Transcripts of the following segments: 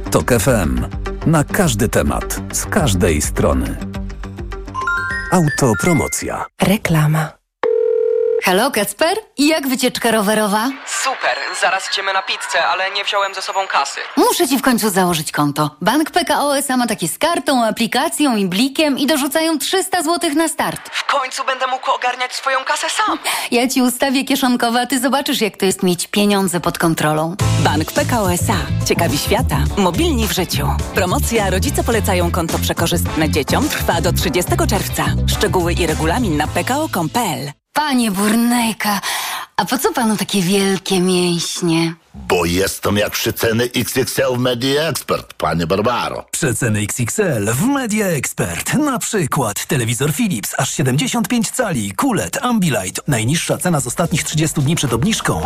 TOK FM. Na każdy temat, z każdej strony. Autopromocja. Reklama. Halo, Kacper? Jak wycieczka rowerowa? Super, zaraz idziemy na pizzę, ale nie wziąłem ze sobą kasy. Muszę ci w końcu założyć konto. Bank PKO SA ma takie z kartą, aplikacją i blikiem i dorzucają 300 zł na start. W końcu będę mógł ogarniać swoją kasę sam. Ja ci ustawię kieszonkowe, a ty zobaczysz, jak to jest mieć pieniądze pod kontrolą. Bank PKO SA. Ciekawi świata. Mobilni w życiu. Promocja Rodzice polecają konto przekorzystne dzieciom trwa do 30 czerwca. Szczegóły i regulamin na pko.com.pl. Panie Burnejka, a po co panu takie wielkie mięśnie? Bo jestem jak przeceny XXL w Media Expert, panie Barbaro. Przeceny XXL w Media Expert. Na przykład telewizor Philips aż 75 cali, QLED, Ambilight. Najniższa cena z ostatnich 30 dni przed obniżką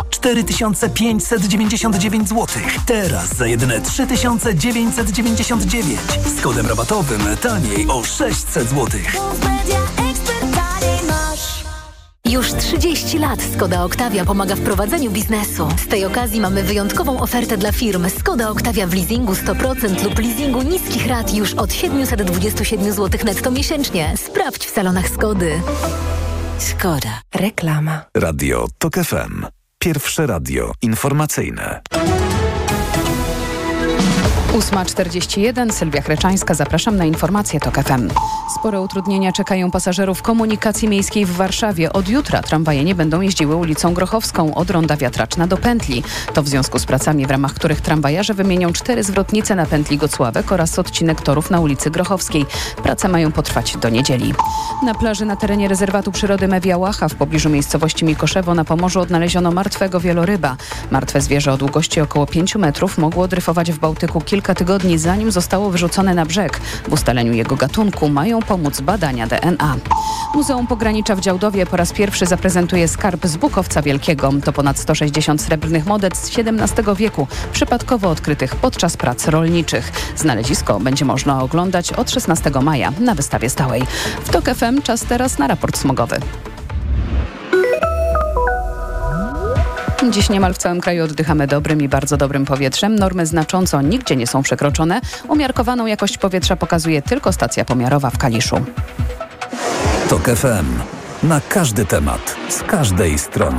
4599 zł. Teraz za jedyne 3999. Z kodem rabatowym taniej o 600 zł. Już 30 lat Skoda Octavia pomaga w prowadzeniu biznesu. Z tej okazji mamy wyjątkową ofertę dla firm. Skoda Octavia w leasingu 100% lub leasingu niskich rat już od 727 zł netto miesięcznie. Sprawdź w salonach Skody. Skoda. Reklama. Radio TOK FM. Pierwsze radio informacyjne. 8:41, Sylwia Chreczańska, zapraszam na informacje TOK FM. Spore utrudnienia czekają pasażerów komunikacji miejskiej w Warszawie. Od jutra tramwaje nie będą jeździły ulicą Grochowską od ronda Wiatraczna do pętli. To w związku z pracami, w ramach których tramwajarze wymienią 4 zwrotnice na pętli Gocławek oraz odcinek torów na ulicy Grochowskiej. Prace mają potrwać do niedzieli. Na plaży na terenie rezerwatu przyrody Mewiałacha w pobliżu miejscowości Mikoszewo na Pomorzu odnaleziono martwego wieloryba. Martwe zwierzę o długości około 5 metrów mogło dryfować w Bałtyku kilka tygodni, zanim zostało wyrzucone na brzeg. W ustaleniu jego gatunku mają pomóc badania DNA. Muzeum Pogranicza w Działdowie po raz pierwszy zaprezentuje skarb z Bukowca Wielkiego. To ponad 160 srebrnych monet z XVII wieku, przypadkowo odkrytych podczas prac rolniczych. Znalezisko będzie można oglądać od 16 maja na wystawie stałej. W TOK FM czas teraz na raport smogowy. Dziś niemal w całym kraju oddychamy dobrym i bardzo dobrym powietrzem. Normy znacząco nigdzie nie są przekroczone. Umiarkowaną jakość powietrza pokazuje tylko stacja pomiarowa w Kaliszu. TOK FM. Na każdy temat, z każdej strony.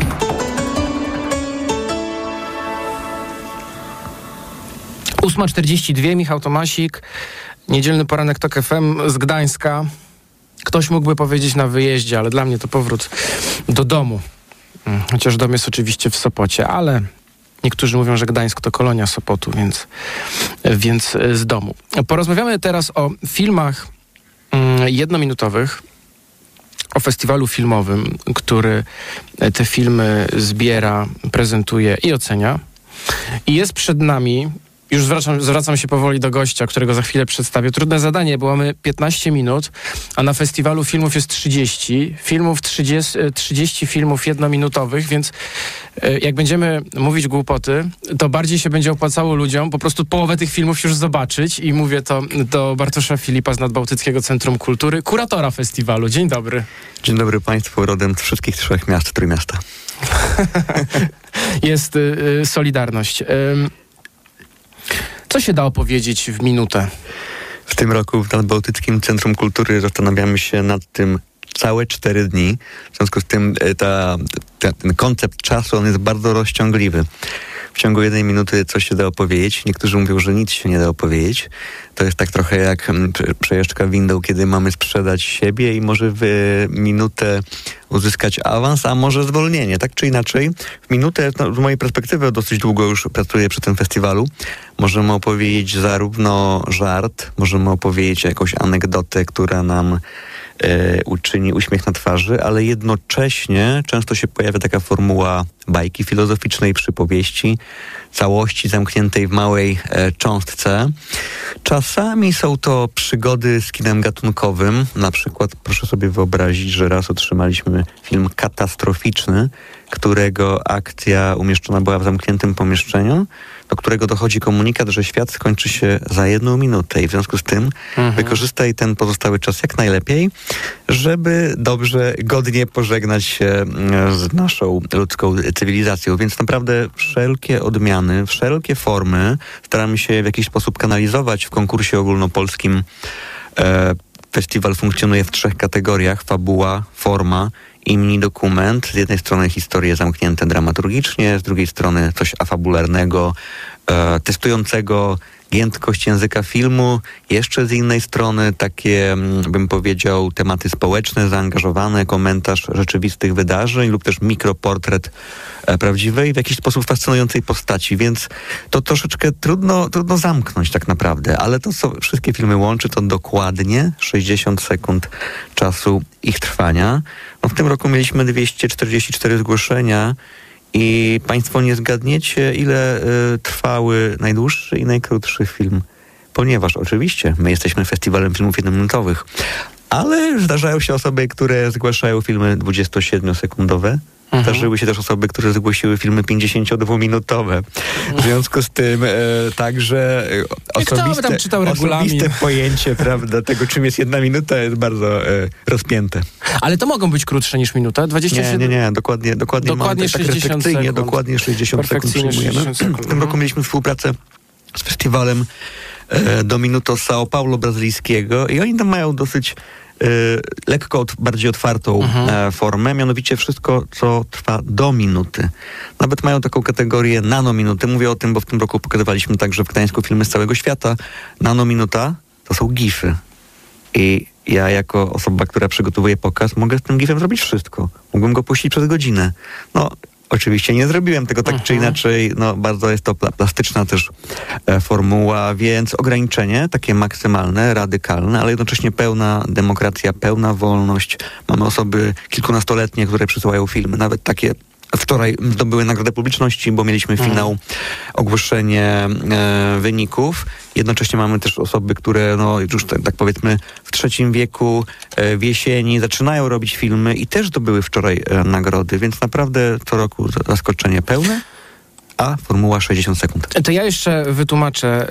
Ósma 42, Michał Tomasik, niedzielny poranek TOK FM z Gdańska. Ktoś mógłby powiedzieć na wyjeździe, ale dla mnie to powrót do domu. Chociaż dom jest oczywiście w Sopocie, ale niektórzy mówią, że Gdańsk to kolonia Sopotu, więc z domu. Porozmawiamy teraz o filmach jednominutowych, o festiwalu filmowym, który te filmy zbiera, prezentuje i ocenia. I jest przed nami, już zwracam się powoli do gościa, którego za chwilę przedstawię. Trudne zadanie, bo mamy 15 minut, a na festiwalu filmów jest 30 filmów jednominutowych, więc jak będziemy mówić głupoty, to bardziej się będzie opłacało ludziom po prostu połowę tych filmów już zobaczyć i mówię to do Bartosza Filipa z Nadbałtyckiego Centrum Kultury, kuratora festiwalu. Dzień dobry. Dzień dobry Państwu, rodem z wszystkich 3 miast, Trójmiasta. Jest solidarność. Co się da opowiedzieć w minutę? W tym roku w Nadbałtyckim Centrum Kultury zastanawiamy się nad tym całe 4 dni. W związku z tym ten koncept czasu, on jest bardzo rozciągliwy. W ciągu 1 minuty coś się da opowiedzieć. Niektórzy mówią, że nic się nie da opowiedzieć. To jest tak trochę jak przejażdżka windą, kiedy mamy sprzedać siebie i może w minutę uzyskać awans, a może zwolnienie. Tak czy inaczej, w minutę, z mojej perspektywy dosyć długo już pracuję przy tym festiwalu, możemy opowiedzieć zarówno żart, możemy opowiedzieć jakąś anegdotę, która nam uczyni uśmiech na twarzy, ale jednocześnie często się pojawia taka formuła bajki filozoficznej, przypowieści, całości zamkniętej w małej cząstce. Czasami są to przygody z kinem gatunkowym. Na przykład proszę sobie wyobrazić, że raz otrzymaliśmy film katastroficzny, którego akcja umieszczona była w zamkniętym pomieszczeniu. do którego dochodzi komunikat, że świat skończy się za 1 minutę i w związku z tym wykorzystaj ten pozostały czas jak najlepiej, żeby dobrze, godnie pożegnać się z naszą ludzką cywilizacją. Więc naprawdę wszelkie odmiany, wszelkie formy staramy się w jakiś sposób kanalizować w konkursie ogólnopolskim. Festiwal funkcjonuje w 3 kategoriach: fabuła, forma i mini dokument. Z jednej strony historie zamknięte dramaturgicznie, z drugiej strony coś afabularnego, testującego giętkość języka filmu. Jeszcze z innej strony takie, bym powiedział, tematy społeczne, zaangażowane, komentarz rzeczywistych wydarzeń lub też mikroportret prawdziwej, w jakiś sposób fascynującej postaci, więc to troszeczkę trudno zamknąć tak naprawdę, ale to, co wszystkie filmy łączy, to dokładnie 60 sekund czasu ich trwania. No, w tym roku mieliśmy 244 zgłoszenia i państwo nie zgadniecie, ile trwały najdłuższy i najkrótszy film. Ponieważ oczywiście my jesteśmy festiwalem filmów 1-minutowych, ale zdarzają się osoby, które zgłaszają filmy 27-sekundowe. Zdarzyły się też osoby, które zgłosiły filmy 52-minutowe. W związku z tym także osobiste pojęcie, prawda, tego, czym jest 1 minuta, jest bardzo rozpięte. Ale to mogą być krótsze niż minuta? 27? Nie. Dokładnie mamy, 60 sekund. Dokładnie 60 sekund przyjmujemy. W tym roku mieliśmy współpracę z festiwalem do Minuto São Paulo brazylijskiego i oni tam mają dosyć lekko bardziej otwartą formę, mianowicie wszystko, co trwa do minuty. Nawet mają taką kategorię nanominuty. Mówię o tym, bo w tym roku pokazywaliśmy także w Gdańsku filmy z całego świata. Nanominuta to są gify. I ja jako osoba, która przygotowuje pokaz, mogę z tym gifem zrobić wszystko. Mógłbym go puścić przez godzinę. No, oczywiście nie zrobiłem tego tak czy inaczej, no bardzo jest to plastyczna też formuła, więc ograniczenie takie maksymalne, radykalne, ale jednocześnie pełna demokracja, pełna wolność. Mamy osoby kilkunastoletnie, które przysyłają filmy, nawet takie wczoraj zdobyły nagrodę publiczności, bo mieliśmy finał, ogłoszenie wyników. Jednocześnie mamy też osoby, które no, już tak powiedzmy w III wieku, w jesieni zaczynają robić filmy i też zdobyły wczoraj nagrody, więc naprawdę co roku zaskoczenie pełne. A formuła 60 sekund. To ja jeszcze wytłumaczę.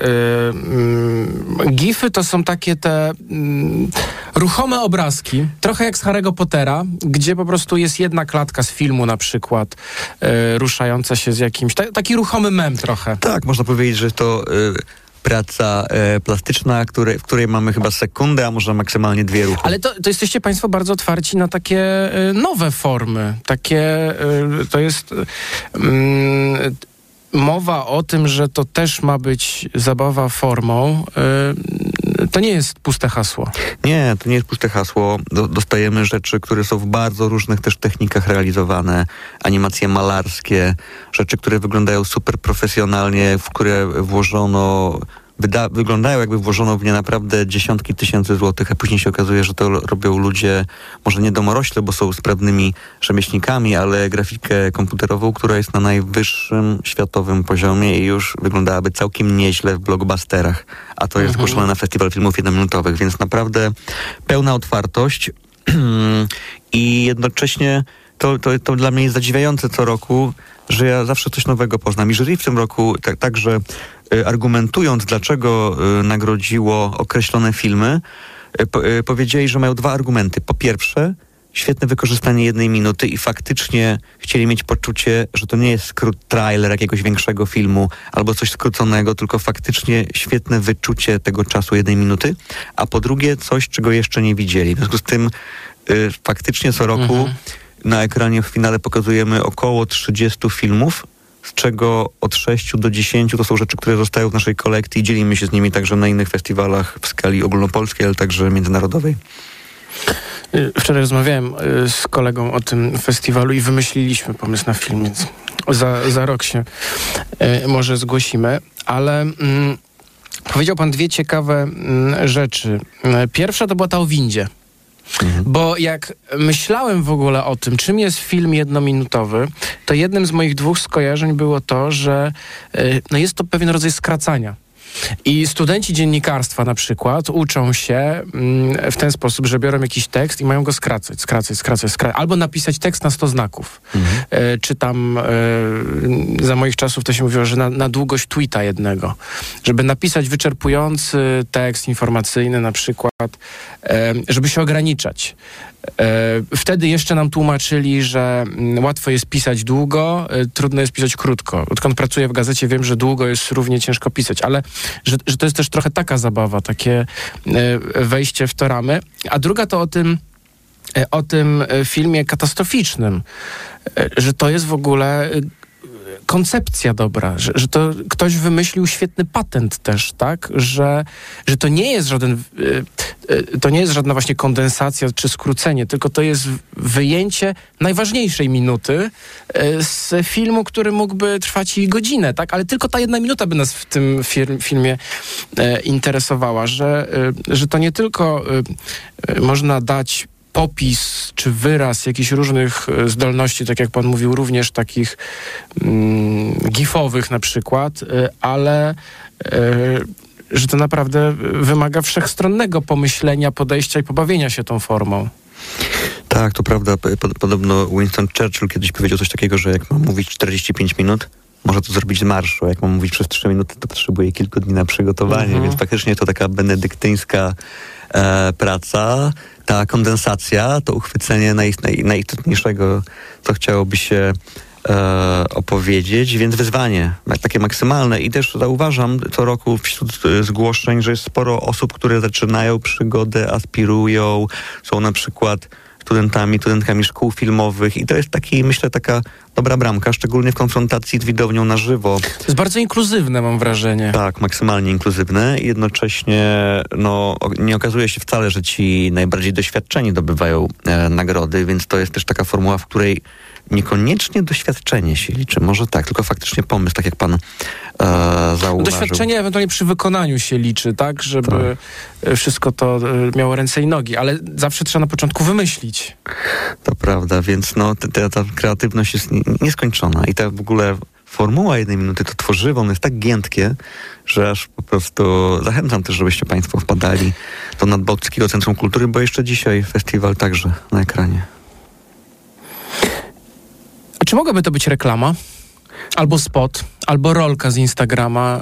Gify to są takie te ruchome obrazki, trochę jak z Harry'ego Pottera, gdzie po prostu jest jedna klatka z filmu na przykład, ruszająca się z jakimś... Taki ruchomy mem trochę. Tak, można powiedzieć, że to... praca plastyczna, w której mamy chyba sekundę, a może maksymalnie 2 ruchy. Ale to jesteście państwo bardzo otwarci na takie nowe formy. To jest mowa o tym, że to też ma być zabawa formą. To nie jest puste hasło. Nie, to nie jest puste hasło. Dostajemy rzeczy, które są w bardzo różnych też technikach realizowane. Animacje malarskie, rzeczy, które wyglądają super profesjonalnie, w które włożono... wyglądają jakby włożono w nie naprawdę dziesiątki tysięcy złotych, a później się okazuje, że to robią ludzie, może nie domorośle, bo są sprawnymi rzemieślnikami, ale grafikę komputerową, która jest na najwyższym światowym poziomie i już wyglądałaby całkiem nieźle w blockbusterach, a to jest zgłoszone na Festiwal Filmów 1-minutowych, więc naprawdę pełna otwartość i jednocześnie to dla mnie jest zadziwiające co roku, że ja zawsze coś nowego poznam. I jury w tym roku także argumentując, dlaczego nagrodziło określone filmy, powiedzieli, że mają 2 argumenty. Po pierwsze, świetne wykorzystanie 1 minuty i faktycznie chcieli mieć poczucie, że to nie jest skrót trailer jakiegoś większego filmu albo coś skróconego, tylko faktycznie świetne wyczucie tego czasu 1 minuty. A po drugie, coś, czego jeszcze nie widzieli. W związku z tym faktycznie co roku na ekranie w finale pokazujemy około 30 filmów, z czego od 6 do 10 to są rzeczy, które zostają w naszej kolekcji i dzielimy się z nimi także na innych festiwalach w skali ogólnopolskiej, ale także międzynarodowej. Wczoraj rozmawiałem z kolegą o tym festiwalu i wymyśliliśmy pomysł na film, więc za rok się może zgłosimy, ale powiedział pan 2 ciekawe rzeczy. Pierwsza to była ta o windzie. Bo jak myślałem w ogóle o tym, czym jest film 1-minutowy, to jednym z moich 2 skojarzeń było to, że no jest to pewien rodzaj skracania. I studenci dziennikarstwa na przykład uczą się w ten sposób, że biorą jakiś tekst i mają go skracać. Albo napisać tekst na 100 znaków. Czy tam za moich czasów to się mówiło, że na długość tweeta jednego. Żeby napisać wyczerpujący tekst informacyjny na przykład, żeby się ograniczać. Wtedy jeszcze nam tłumaczyli, że łatwo jest pisać długo, trudno jest pisać krótko. Odkąd pracuję w gazecie, wiem, że długo jest równie ciężko pisać, ale że to jest też trochę taka zabawa, takie wejście w to ramy. A druga to o tym filmie katastroficznym, że to jest w ogóle koncepcja dobra, że to ktoś wymyślił świetny patent też, tak? Że to nie jest żadna właśnie kondensacja czy skrócenie, tylko to jest wyjęcie najważniejszej minuty z filmu, który mógłby trwać i godzinę, tak? Ale tylko ta 1 minuta by nas w tym filmie interesowała, że to nie tylko można dać popis czy wyraz jakichś różnych zdolności, tak jak pan mówił, również takich gifowych na przykład, ale że to naprawdę wymaga wszechstronnego pomyślenia, podejścia i pobawienia się tą formą. Tak, to prawda. Podobno Winston Churchill kiedyś powiedział coś takiego, że jak mam mówić 45 minut, może to zrobić z marszu. Jak mam mówić przez 3 minuty, to potrzebuję kilku dni na przygotowanie, więc faktycznie to taka benedyktyńska praca, ta kondensacja, to uchwycenie najistotniejszego, co chciałoby się opowiedzieć, więc wyzwanie takie maksymalne. I też zauważam co roku wśród zgłoszeń, że jest sporo osób, które zaczynają przygodę, aspirują, są na przykład studentkami szkół filmowych i to jest myślę, taka dobra bramka, szczególnie w konfrontacji z widownią na żywo. To jest bardzo inkluzywne, mam wrażenie. Tak, maksymalnie inkluzywne i jednocześnie nie okazuje się wcale, że ci najbardziej doświadczeni zdobywają nagrody, więc to jest też taka formuła, w której niekoniecznie doświadczenie się liczy. Może tak, tylko faktycznie pomysł, tak jak pan zauważył. Doświadczenie ewentualnie przy wykonaniu się liczy, tak? Żeby wszystko to miało ręce i nogi, ale zawsze trzeba na początku wymyślić. To prawda, więc ta kreatywność jest nieskończona i ta w ogóle formuła 1 minuty, to tworzywo, ono jest tak giętkie, że aż po prostu zachęcam też, żebyście państwo wpadali do Nadbałtyckiego Centrum Kultury, bo jeszcze dzisiaj festiwal także na ekranie. A czy mogłaby to być reklama? Albo spot, albo rolka z Instagrama,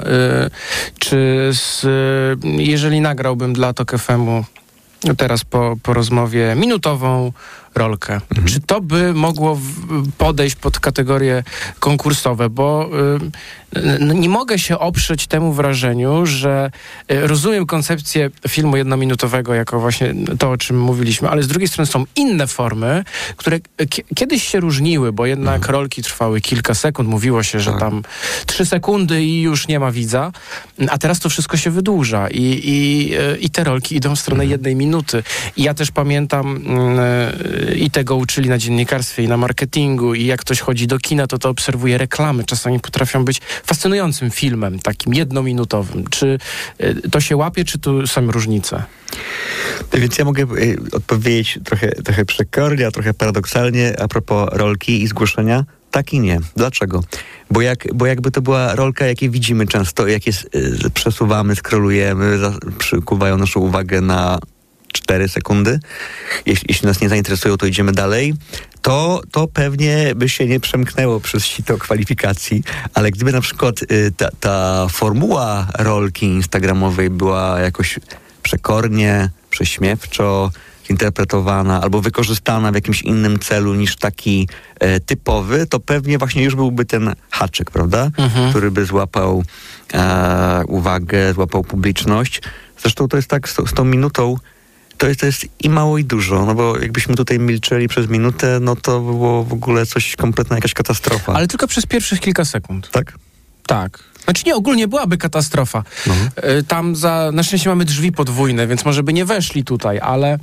jeżeli nagrałbym dla TOK FM-u teraz po rozmowie minutową rolkę. Czy to by mogło podejść pod kategorie konkursowe? Bo nie mogę się oprzeć temu wrażeniu, że rozumiem koncepcję filmu 1-minutowego jako właśnie to, o czym mówiliśmy, ale z drugiej strony są inne formy, które kiedyś się różniły, bo jednak rolki trwały kilka sekund. Mówiło się, że tam 3 sekundy i już nie ma widza, a teraz to wszystko się wydłuża i te rolki idą w stronę 1 minuty. I ja też pamiętam i tego uczyli na dziennikarstwie i na marketingu i jak ktoś chodzi do kina, to obserwuje reklamy. Czasami potrafią być fascynującym filmem, takim 1-minutowym. Czy to się łapie, czy tu są różnice? Więc ja mogę odpowiedzieć trochę przekornie, a trochę paradoksalnie a propos rolki i zgłoszenia. Tak i nie. Dlaczego? Bo jakby to była rolka, jakie widzimy często, jak przesuwamy, scrollujemy, przykuwają naszą uwagę na 4 sekundy. Jeśli nas nie zainteresują, to idziemy dalej. To pewnie by się nie przemknęło przez sito kwalifikacji, ale gdyby na przykład ta formuła rolki instagramowej była jakoś przekornie, prześmiewczo zinterpretowana albo wykorzystana w jakimś innym celu niż taki typowy, to pewnie właśnie już byłby ten haczyk, prawda? Który by złapał uwagę, złapał publiczność. Zresztą to jest tak z tą minutą, to jest i mało i dużo, no bo jakbyśmy tutaj milczeli przez minutę, no to było w ogóle coś kompletna jakaś katastrofa. Ale tylko przez pierwszych kilka sekund. Tak? Tak. Znaczy nie, ogólnie byłaby katastrofa. Tam na szczęście mamy drzwi podwójne, więc może by nie weszli tutaj, ale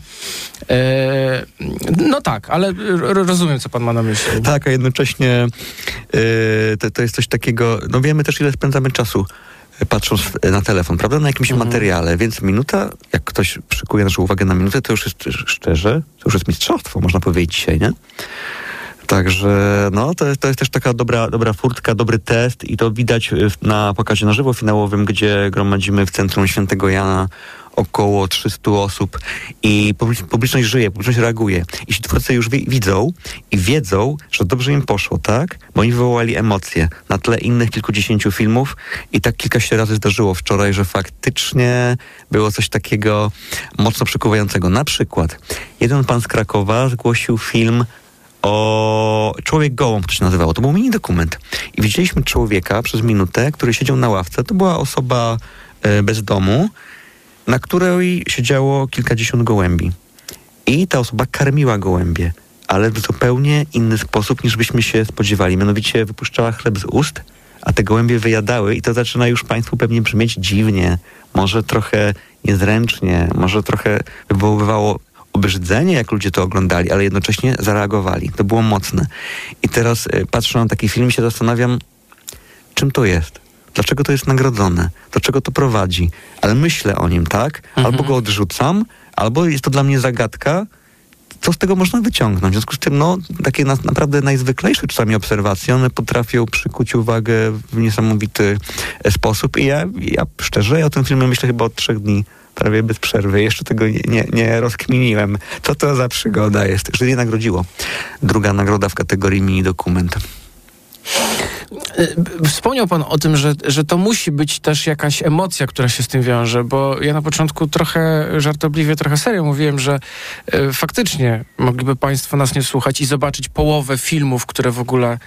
no tak, ale rozumiem, co pan ma na myśli. Tak, a jednocześnie to jest coś takiego, no wiemy też, ile spędzamy czasu patrząc na telefon, prawda, na jakimś materiale, więc minuta, jak ktoś przykuje naszą uwagę na minutę, to już jest szczerze, to już jest mistrzostwo, można powiedzieć dzisiaj, nie? Także no, to jest też taka dobra furtka, dobry test i to widać na pokazie na żywo finałowym, gdzie gromadzimy w centrum Świętego Jana około 300 osób i publiczność żyje, publiczność reaguje. Jeśli twórcy już widzą i wiedzą, że dobrze im poszło, tak? Bo oni wywołali emocje na tle innych kilkudziesięciu filmów i tak kilkaset razy zdarzyło wczoraj, że faktycznie było coś takiego mocno przykuwającego. Na przykład jeden pan z Krakowa zgłosił film o Człowiek gołąb, to się nazywało. To był mini dokument. I widzieliśmy człowieka przez minutę, który siedział na ławce. To była osoba bez domu, na której siedziało kilkadziesiąt gołębi. I ta osoba karmiła gołębie, ale w zupełnie inny sposób, niż byśmy się spodziewali. Mianowicie wypuszczała chleb z ust, a te gołębie wyjadały i to zaczyna już Państwu pewnie brzmieć dziwnie, może trochę niezręcznie, może trochę wywoływało obrzydzenie, jak ludzie to oglądali, ale jednocześnie zareagowali. To było mocne. I teraz patrzę na taki film i się zastanawiam, czym to jest? Dlaczego to jest nagrodzone? Do czego to prowadzi? Ale myślę o nim, tak? Albo go odrzucam, albo jest to dla mnie zagadka, co z tego można wyciągnąć. W związku z tym, no, takie naprawdę najzwyklejsze czasami obserwacje, one potrafią przykuć uwagę w niesamowity sposób. I ja szczerze, o tym filmie myślę chyba od 3 dni, prawie bez przerwy. Jeszcze tego nie rozkminiłem. Co to za przygoda jest? Że nie nagrodziło. Druga nagroda w kategorii mini dokument. Wspomniał pan o tym, że to musi być też jakaś emocja, która się z tym wiąże, bo ja na początku trochę żartobliwie, trochę serio mówiłem, że faktycznie mogliby państwo nas nie słuchać i zobaczyć połowę filmów, które w ogóle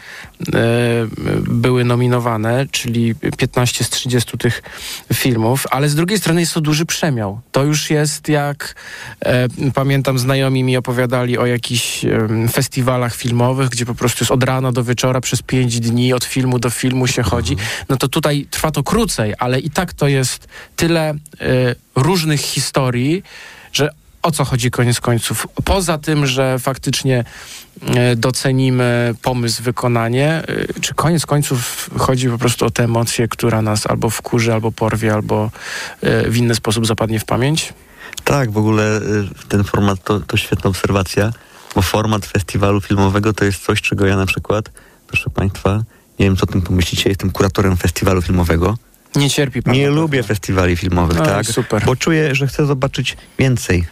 były nominowane, czyli 15 z 30 tych filmów, ale z drugiej strony jest to duży przemiał. To już jest jak, pamiętam, znajomi mi opowiadali o jakichś festiwalach filmowych, gdzie po prostu jest od rana do wieczora przez 5 dni, od filmu do filmu się chodzi, no to tutaj trwa to krócej, ale i tak to jest tyle różnych historii, że o co chodzi koniec końców? Poza tym, że faktycznie docenimy pomysł, wykonanie, czy koniec końców chodzi po prostu o tę emocję, która nas albo wkurzy, albo porwie, albo w inny sposób zapadnie w pamięć? Tak, w ogóle ten format to świetna obserwacja, bo format festiwalu filmowego to jest coś, czego ja na przykład, proszę Państwa, nie wiem, co o tym pomyślicie, jestem kuratorem festiwalu filmowego. Nie cierpi pan. Nie lubię festiwali filmowych, tak? Super. Bo czuję, że chcę zobaczyć więcej.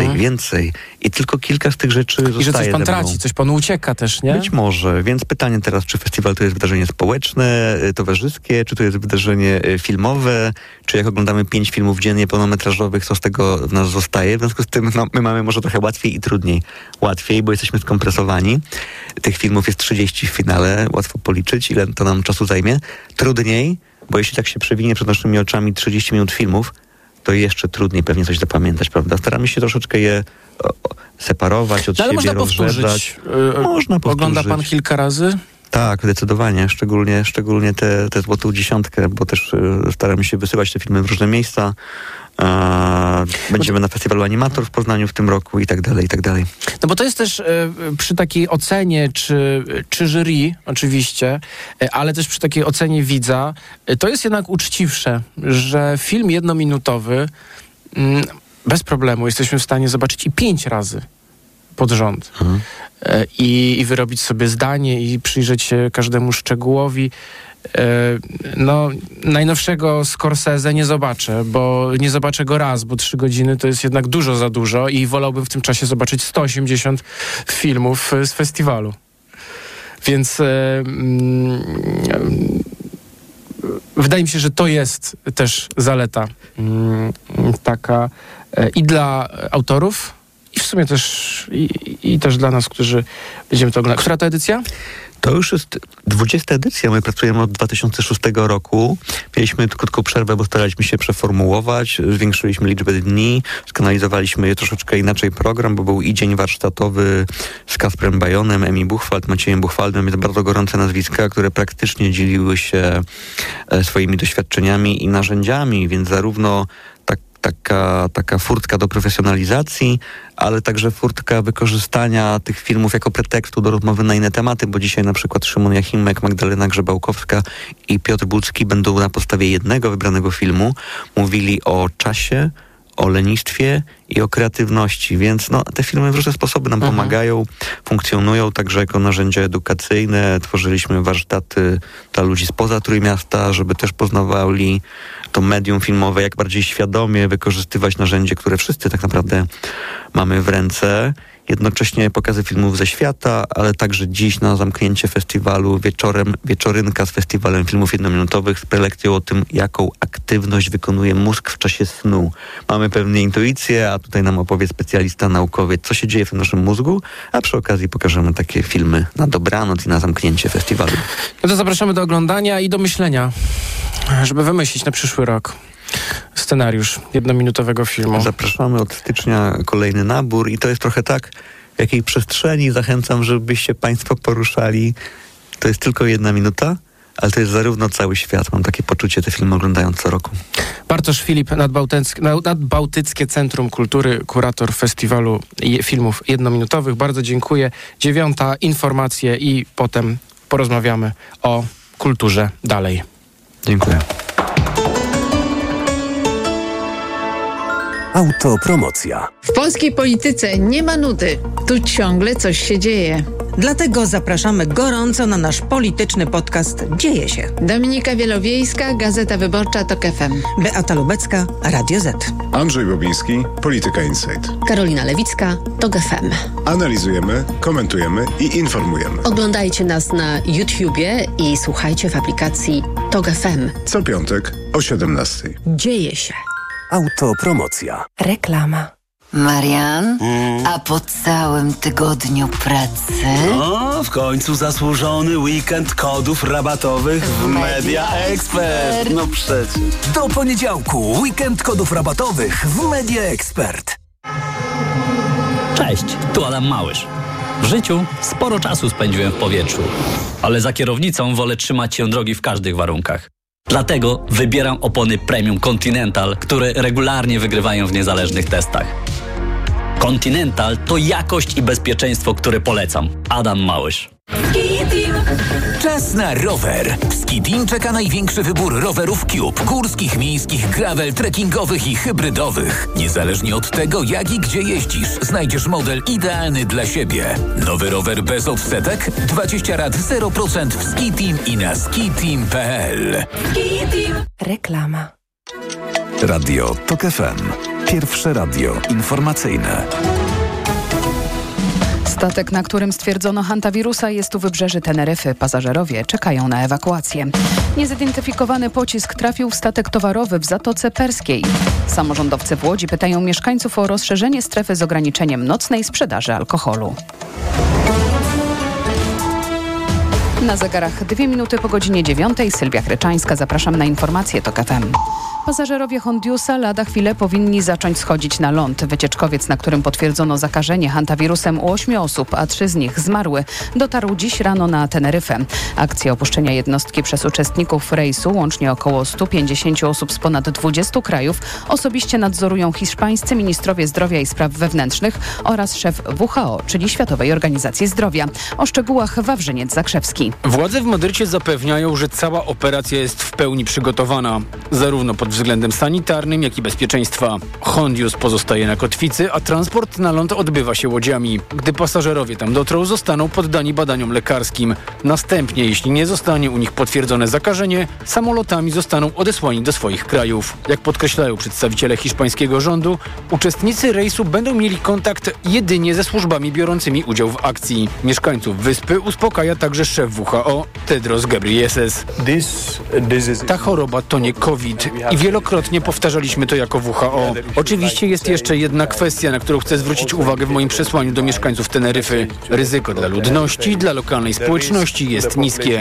I tylko kilka z tych rzeczy zostaje. I że coś pan traci, coś panu ucieka też, nie? Być może. Więc pytanie teraz, czy festiwal to jest wydarzenie społeczne, towarzyskie, czy to jest wydarzenie filmowe, czy jak oglądamy 5 filmów dziennie pełnometrażowych, co z tego w nas zostaje? W związku z tym my mamy może trochę łatwiej i trudniej. Łatwiej, bo jesteśmy skompresowani. Tych filmów jest 30 w finale, łatwo policzyć, ile to nam czasu zajmie. Trudniej, bo jeśli tak się przewinie przed naszymi oczami 30 minut filmów, to jeszcze trudniej pewnie coś zapamiętać, prawda? Staramy się troszeczkę je separować od siebie, można rozrzedzać. Można powtórzyć. Ogląda pan kilka razy? Tak, zdecydowanie. Szczególnie tę złotą dziesiątkę, bo też staramy się wysyłać te filmy w różne miejsca. Będziemy na festiwalu Animator w Poznaniu w tym roku i tak dalej, i tak dalej. No bo to jest też przy takiej ocenie, czy jury oczywiście, ale też przy takiej ocenie widza, to jest jednak uczciwsze, że film jednominutowy bez problemu jesteśmy w stanie zobaczyć i 5 razy pod rząd. I wyrobić sobie zdanie i przyjrzeć się każdemu szczegółowi. No, najnowszego Scorsese nie zobaczę, bo nie zobaczę go raz, bo 3 godziny to jest jednak dużo za dużo i wolałbym w tym czasie zobaczyć 180 filmów z festiwalu. Więc wydaje mi się, że to jest też zaleta taka i dla autorów, i w sumie też i też dla nas, którzy będziemy to oglądać. Która to edycja? To już jest 20. edycja. My pracujemy od 2006 roku. Mieliśmy krótką przerwę, bo staraliśmy się przeformułować, zwiększyliśmy liczbę dni, skanalizowaliśmy troszeczkę inaczej program, bo był i dzień warsztatowy z Kasprem Bajonem, Emi Buchwald, Maciejem Buchwaldem. Jest bardzo gorące nazwiska, które praktycznie dzieliły się swoimi doświadczeniami i narzędziami, więc zarówno taka furtka do profesjonalizacji, ale także furtka wykorzystania tych filmów jako pretekstu do rozmowy na inne tematy, bo dzisiaj na przykład Szymon Jachimek, Magdalena Grzebałkowska i Piotr Budzki będą na podstawie jednego wybranego filmu mówili o czasie, o lenistwie i o kreatywności, więc te filmy w różne sposoby nam pomagają, funkcjonują także jako narzędzia edukacyjne. Tworzyliśmy warsztaty dla ludzi spoza Trójmiasta, żeby też poznawali to medium filmowe, jak bardziej świadomie wykorzystywać narzędzie, które wszyscy tak naprawdę mamy w ręce. Jednocześnie pokazy filmów ze świata, ale także dziś na zamknięcie festiwalu wieczorynka z festiwalem filmów jednominutowych z prelekcją o tym, jaką aktywność wykonuje mózg w czasie snu. Mamy pewne intuicje, a tutaj nam opowie specjalista, naukowiec, co się dzieje w naszym mózgu, a przy okazji pokażemy takie filmy na dobranoc i na zamknięcie festiwalu. No to zapraszamy do oglądania i do myślenia, żeby wymyślić na przyszły rok scenariusz jednominutowego filmu. Zapraszamy od stycznia kolejny nabór i to jest trochę tak, w jakiej przestrzeni zachęcam, żebyście Państwo poruszali. To jest tylko 1 minuta, ale to jest zarówno cały świat. Mam takie poczucie, te filmy oglądając co roku. Bartosz Filip, Nadbałtyckie Centrum Kultury, kurator festiwalu filmów jednominutowych. Bardzo dziękuję. 9. informacje i potem porozmawiamy o kulturze dalej. Dziękuję. Autopromocja. W polskiej polityce nie ma nudy. Tu ciągle coś się dzieje. Dlatego zapraszamy gorąco na nasz polityczny podcast Dzieje się. Dominika Wielowiejska, Gazeta Wyborcza, TOK FM. Beata Lubecka, Radio Z. Andrzej Bobiński, Polityka Insight. Karolina Lewicka, TOK FM. Analizujemy, komentujemy i informujemy. Oglądajcie nas na YouTubie i słuchajcie w aplikacji TOK FM. Co piątek o 17:00. Dzieje się. Autopromocja. Reklama. Marian, a po całym tygodniu pracy... O, w końcu zasłużony weekend kodów rabatowych w Media Expert. No przecież. Do poniedziałku weekend kodów rabatowych w Media Expert. Cześć, tu Adam Małysz. W życiu sporo czasu spędziłem w powietrzu, ale za kierownicą wolę trzymać się drogi w każdych warunkach. Dlatego wybieram opony Premium Continental, które regularnie wygrywają w niezależnych testach. Continental to jakość i bezpieczeństwo, które polecam. Adam Małysz. Czas na rower. W Ski-Team czeka największy wybór rowerów Cube, górskich, miejskich, gravel, trekkingowych i hybrydowych. Niezależnie od tego, jak i gdzie jeździsz, znajdziesz model idealny dla siebie. Nowy rower bez odsetek, 20 rat 0% w Ski-Team i na skiteam.pl. Reklama. Radio TOK FM. Pierwsze radio informacyjne. Statek, na którym stwierdzono hantawirusa, jest u wybrzeży Teneryfy. Pasażerowie czekają na ewakuację. Niezidentyfikowany pocisk trafił w statek towarowy w Zatoce Perskiej. Samorządowcy w Łodzi pytają mieszkańców o rozszerzenie strefy z ograniczeniem nocnej sprzedaży alkoholu. Na zegarach 2 minuty po godzinie 9. Sylwia Chryczańska. Zapraszam na informacje TOK FM. Pasażerowie Hondiusa lada chwilę powinni zacząć schodzić na ląd. Wycieczkowiec, na którym potwierdzono zakażenie hantawirusem u 8 osób, a 3 z nich zmarły, dotarł dziś rano na Teneryfę. Akcja opuszczenia jednostki przez uczestników rejsu, łącznie około 150 osób z ponad 20 krajów, osobiście nadzorują hiszpańscy ministrowie zdrowia i spraw wewnętrznych oraz szef WHO, czyli Światowej Organizacji Zdrowia. O szczegółach Wawrzyniec Zakrzewski. Władze w Madrycie zapewniają, że cała operacja jest w pełni przygotowana, zarówno pod względem sanitarnym, jak i bezpieczeństwa. Hondius pozostaje na kotwicy, a transport na ląd odbywa się łodziami. Gdy pasażerowie tam dotrą, zostaną poddani badaniom lekarskim. Następnie, jeśli nie zostanie u nich potwierdzone zakażenie, samolotami zostaną odesłani do swoich krajów. Jak podkreślają przedstawiciele hiszpańskiego rządu, uczestnicy rejsu będą mieli kontakt jedynie ze służbami biorącymi udział w akcji. Mieszkańców wyspy uspokaja także szef WHO, Tedros Ghebreyesus. Ta choroba to nie COVID i wielokrotnie powtarzaliśmy to jako WHO. Oczywiście jest jeszcze jedna kwestia, na którą chcę zwrócić uwagę w moim przesłaniu do mieszkańców Teneryfy. Ryzyko dla ludności, dla lokalnej społeczności jest niskie.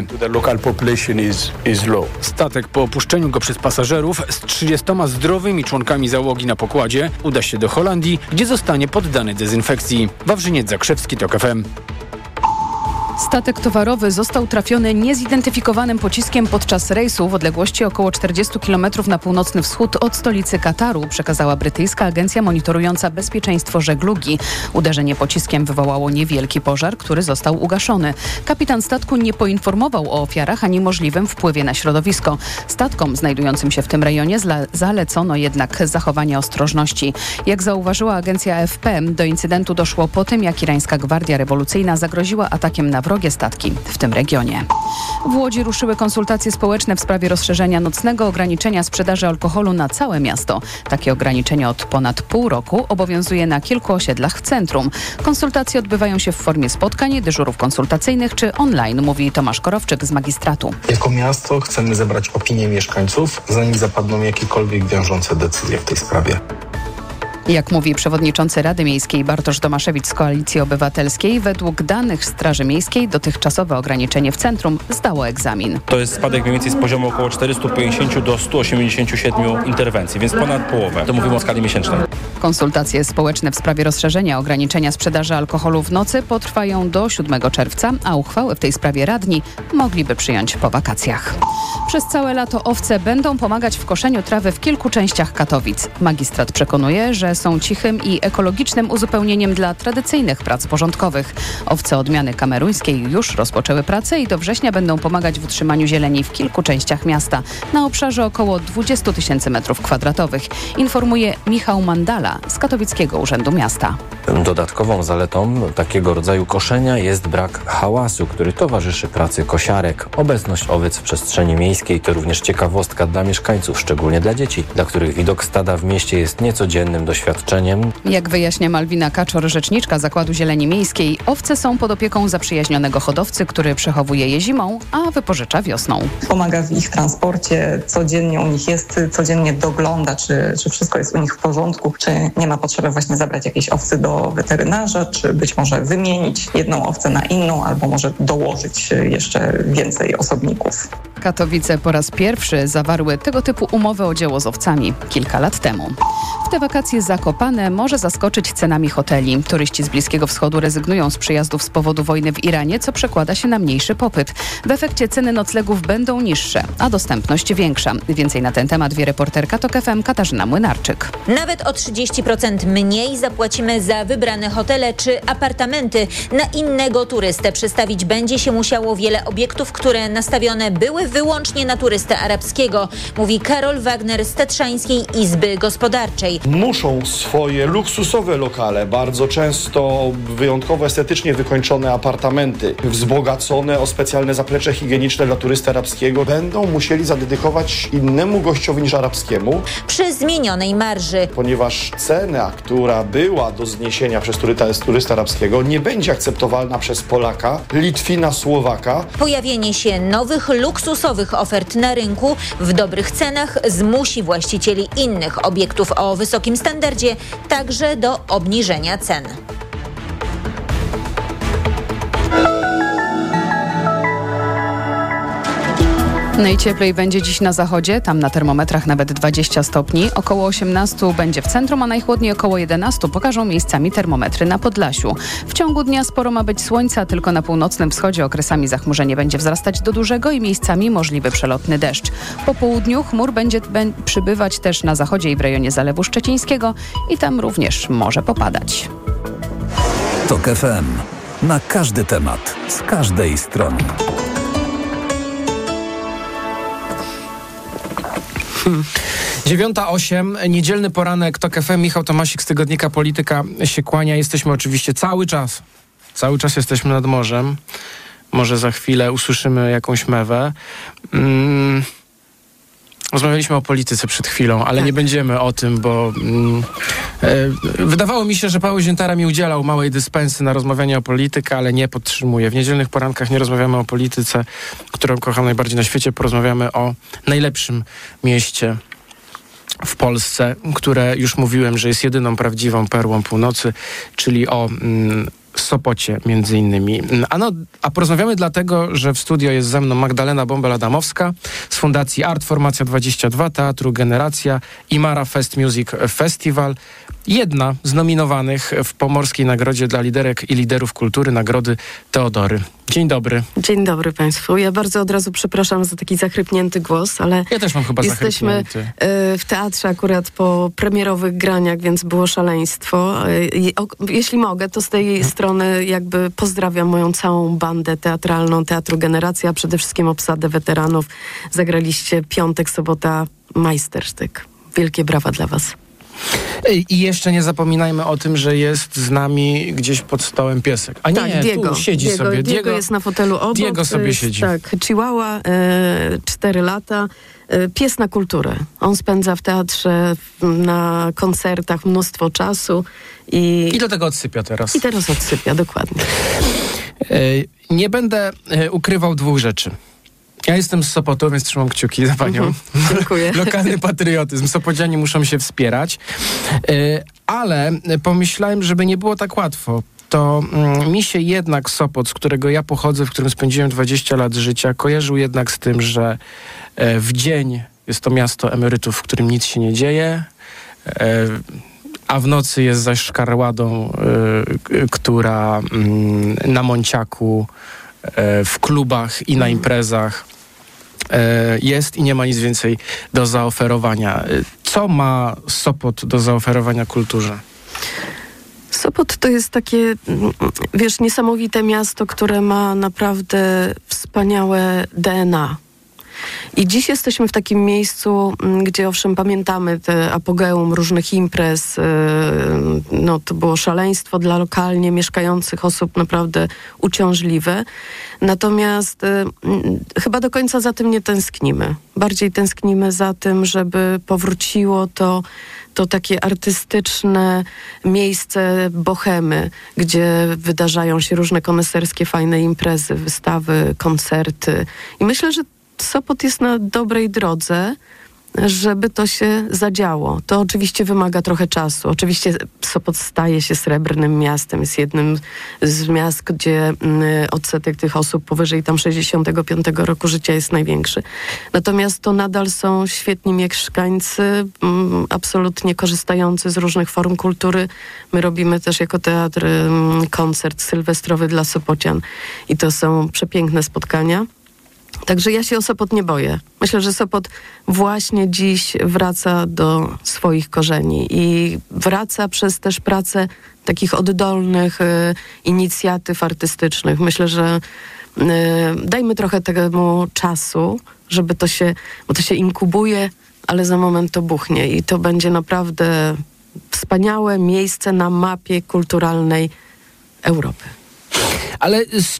Statek po opuszczeniu go przez pasażerów z 30 zdrowymi członkami załogi na pokładzie uda się do Holandii, gdzie zostanie poddany dezynfekcji. Wawrzyniec Zakrzewski, TOK FM. Statek towarowy został trafiony niezidentyfikowanym pociskiem podczas rejsu w odległości około 40 km na północny wschód od stolicy Kataru, przekazała brytyjska agencja monitorująca bezpieczeństwo żeglugi. Uderzenie pociskiem wywołało niewielki pożar, który został ugaszony. Kapitan statku nie poinformował o ofiarach ani możliwym wpływie na środowisko. Statkom znajdującym się w tym rejonie zalecono jednak zachowanie ostrożności. Jak zauważyła agencja AFP, do incydentu doszło po tym, jak irańska Gwardia Rewolucyjna zagroziła atakiem na wrogie statki w tym regionie. W Łodzi ruszyły konsultacje społeczne w sprawie rozszerzenia nocnego ograniczenia sprzedaży alkoholu na całe miasto. Takie ograniczenie od ponad pół roku obowiązuje na kilku osiedlach w centrum. Konsultacje odbywają się w formie spotkań, dyżurów konsultacyjnych czy online, mówi Tomasz Korowczyk z magistratu. Jako miasto chcemy zebrać opinię mieszkańców, zanim zapadną jakiekolwiek wiążące decyzje w tej sprawie. Jak mówi przewodniczący Rady Miejskiej Bartosz Tomaszewicz z Koalicji Obywatelskiej, według danych Straży Miejskiej dotychczasowe ograniczenie w centrum zdało egzamin. To jest spadek mniej więcej z poziomu około 450 do 187 interwencji, więc ponad połowę. To mówimy o skali miesięcznej. Konsultacje społeczne w sprawie rozszerzenia ograniczenia sprzedaży alkoholu w nocy potrwają do 7 czerwca, a uchwały w tej sprawie radni mogliby przyjąć po wakacjach. Przez całe lato owce będą pomagać w koszeniu trawy w kilku częściach Katowic. Magistrat przekonuje, że są cichym i ekologicznym uzupełnieniem dla tradycyjnych prac porządkowych. Owce odmiany kameruńskiej już rozpoczęły pracę i do września będą pomagać w utrzymaniu zieleni w kilku częściach miasta, na obszarze około 20 000 m2, informuje Michał Mandala z Katowickiego Urzędu Miasta. Dodatkową zaletą takiego rodzaju koszenia jest brak hałasu, który towarzyszy pracy kosiarek. Obecność owiec w przestrzeni miejskiej to również ciekawostka dla mieszkańców, szczególnie dla dzieci, dla których widok stada w mieście jest niecodziennym doświadczeniem. Jak wyjaśnia Malwina Kaczor, rzeczniczka Zakładu Zieleni Miejskiej, owce są pod opieką zaprzyjaźnionego hodowcy, który przechowuje je zimą, a wypożycza wiosną. Pomaga w ich transporcie, codziennie u nich jest, codziennie dogląda, czy wszystko jest u nich w porządku, czy nie ma potrzeby właśnie zabrać jakiejś owcy do weterynarza, czy być może wymienić jedną owcę na inną, albo może dołożyć jeszcze więcej osobników. Katowice po raz pierwszy zawarły tego typu umowę o dzieło z owcami kilka lat temu. W te wakacje Zakopane może zaskoczyć cenami hoteli. Turyści z Bliskiego Wschodu rezygnują z przyjazdów z powodu wojny w Iranie, co przekłada się na mniejszy popyt. W efekcie ceny noclegów będą niższe, a dostępność większa. Więcej na ten temat wie reporterka TOK FM Katarzyna Młynarczyk. Nawet o 30% mniej zapłacimy za wybrane hotele czy apartamenty. Na innego turystę przestawić będzie się musiało wiele obiektów, które nastawione były wyłącznie na turystę arabskiego, mówi Karol Wagner z Tatrzańskiej Izby Gospodarczej. Muszą swoje luksusowe lokale, bardzo często wyjątkowo estetycznie wykończone apartamenty, wzbogacone o specjalne zaplecze higieniczne dla turysty arabskiego, będą musieli zadedykować innemu gościowi niż arabskiemu. Przy zmienionej marży. Ponieważ cena, która była do zniesienia przez turystę arabskiego, nie będzie akceptowalna przez Polaka, Litwina, Słowaka. Pojawienie się nowych, luksusowych ofert na rynku w dobrych cenach zmusi właścicieli innych obiektów o wysokim standardzie także do obniżenia cen. Najcieplej będzie dziś na zachodzie, tam na termometrach nawet 20 stopni. Około 18 będzie w centrum, a najchłodniej około 11 pokażą miejscami termometry na Podlasiu. W ciągu dnia sporo ma być słońca, tylko na północnym wschodzie okresami zachmurzenie będzie wzrastać do dużego i miejscami możliwy przelotny deszcz. Po południu chmur będzie przybywać też na zachodzie i w rejonie Zalewu Szczecińskiego i tam również może popadać. TOK FM. Na każdy temat, z każdej strony. Dziewiąta 8, niedzielny poranek TOK FM, Michał Tomasik z tygodnika Polityka się kłania. Jesteśmy oczywiście cały czas jesteśmy nad morzem. Może za chwilę usłyszymy jakąś mewę. Rozmawialiśmy o polityce przed chwilą, ale nie będziemy o tym, bo wydawało mi się, że Paweł Ziętara mi udzielał małej dyspensy na rozmawianie o polityce, ale nie podtrzymuję. W niedzielnych porankach nie rozmawiamy o polityce, którą kocham najbardziej na świecie. Porozmawiamy o najlepszym mieście w Polsce, które już mówiłem, że jest jedyną prawdziwą perłą północy, czyli o Sopocie między innymi. A porozmawiamy dlatego, że w studio jest ze mną Magdalena Bąbel-Adamowska z Fundacji Art Formacja 22, Teatru Generacja i Mara Fest Music Festival. jedna z nominowanych w Pomorskiej Nagrodzie dla Liderek i Liderów Kultury, Nagrody Teodory. Dzień dobry. Dzień dobry Państwu. Ja bardzo od razu przepraszam za taki zachrypnięty głos, ale ja też mam chyba jesteśmy w teatrze akurat po premierowych graniach, więc było szaleństwo. Jeśli mogę, to z tej strony jakby pozdrawiam moją całą bandę teatralną Teatru Generacja, a przede wszystkim obsadę weteranów. Zagraliście piątek, sobota, majstersztyk. Wielkie brawa dla was. I jeszcze nie zapominajmy o tym, że jest z nami gdzieś pod stołem piesek. A nie, tak, Diego. Tu siedzi sobie. Diego jest na fotelu obok. Diego sobie siedzi. Tak, Chihuahua, 4 lata. Pies na kulturę. On spędza w teatrze, na koncertach mnóstwo czasu. I do tego odsypia teraz. I teraz odsypia, dokładnie. Nie będę ukrywał dwóch rzeczy. Ja jestem z Sopotu, więc trzymam kciuki za panią. Dziękuję. Lokalny patriotyzm. Sopodzianie muszą się wspierać. Ale pomyślałem, żeby nie było tak łatwo. To mi się jednak Sopot, z którego ja pochodzę, w którym spędziłem 20 lat życia, kojarzył jednak z tym, że w dzień jest to miasto emerytów, w którym nic się nie dzieje, a w nocy jest zaś szkarładą, która na Monciaku, w klubach i na imprezach jest i nie ma nic więcej do zaoferowania. Co ma Sopot do zaoferowania kulturze? Sopot to jest takie, niesamowite miasto, które ma naprawdę wspaniałe DNA. I dziś jesteśmy w takim miejscu, gdzie owszem pamiętamy te apogeum różnych imprez. To było szaleństwo dla lokalnie mieszkających osób naprawdę uciążliwe. Natomiast chyba do końca za tym nie tęsknimy. Bardziej tęsknimy za tym, żeby powróciło to takie artystyczne miejsce bohemy, gdzie wydarzają się różne koneserskie, fajne imprezy, wystawy, koncerty. I myślę, że Sopot jest na dobrej drodze, żeby to się zadziało. To oczywiście wymaga trochę czasu. Oczywiście Sopot staje się srebrnym miastem. Jest jednym z miast, gdzie odsetek tych osób powyżej tam 65 roku życia jest największy. Natomiast to nadal są świetni mieszkańcy, absolutnie korzystający z różnych form kultury. My robimy też jako teatr koncert sylwestrowy dla Sopocian i to są przepiękne spotkania. Także ja się o Sopot nie boję. Myślę, że Sopot właśnie dziś wraca do swoich korzeni i wraca przez też pracę takich oddolnych inicjatyw artystycznych. Myślę, że dajmy trochę temu czasu, żeby bo to się inkubuje, ale za moment to buchnie i to będzie naprawdę wspaniałe miejsce na mapie kulturalnej Europy. Ale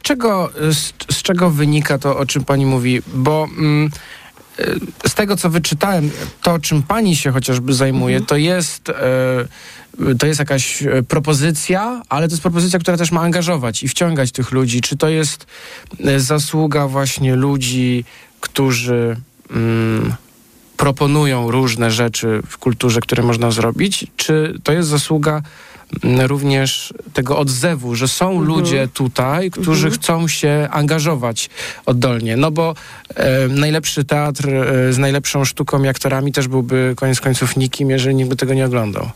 z czego wynika to, o czym pani mówi? Bo z tego, co wyczytałem, to, czym pani się chociażby zajmuje, to jest jakaś propozycja, ale to jest propozycja, która też ma angażować i wciągać tych ludzi. Czy to jest zasługa właśnie ludzi, którzy proponują różne rzeczy w kulturze, które można zrobić? Czy to jest zasługa również tego odzewu, że są ludzie tutaj, którzy chcą się angażować oddolnie. No bo najlepszy teatr z najlepszą sztuką i aktorami też byłby koniec końców nikim, jeżeli nikt by tego nie oglądał.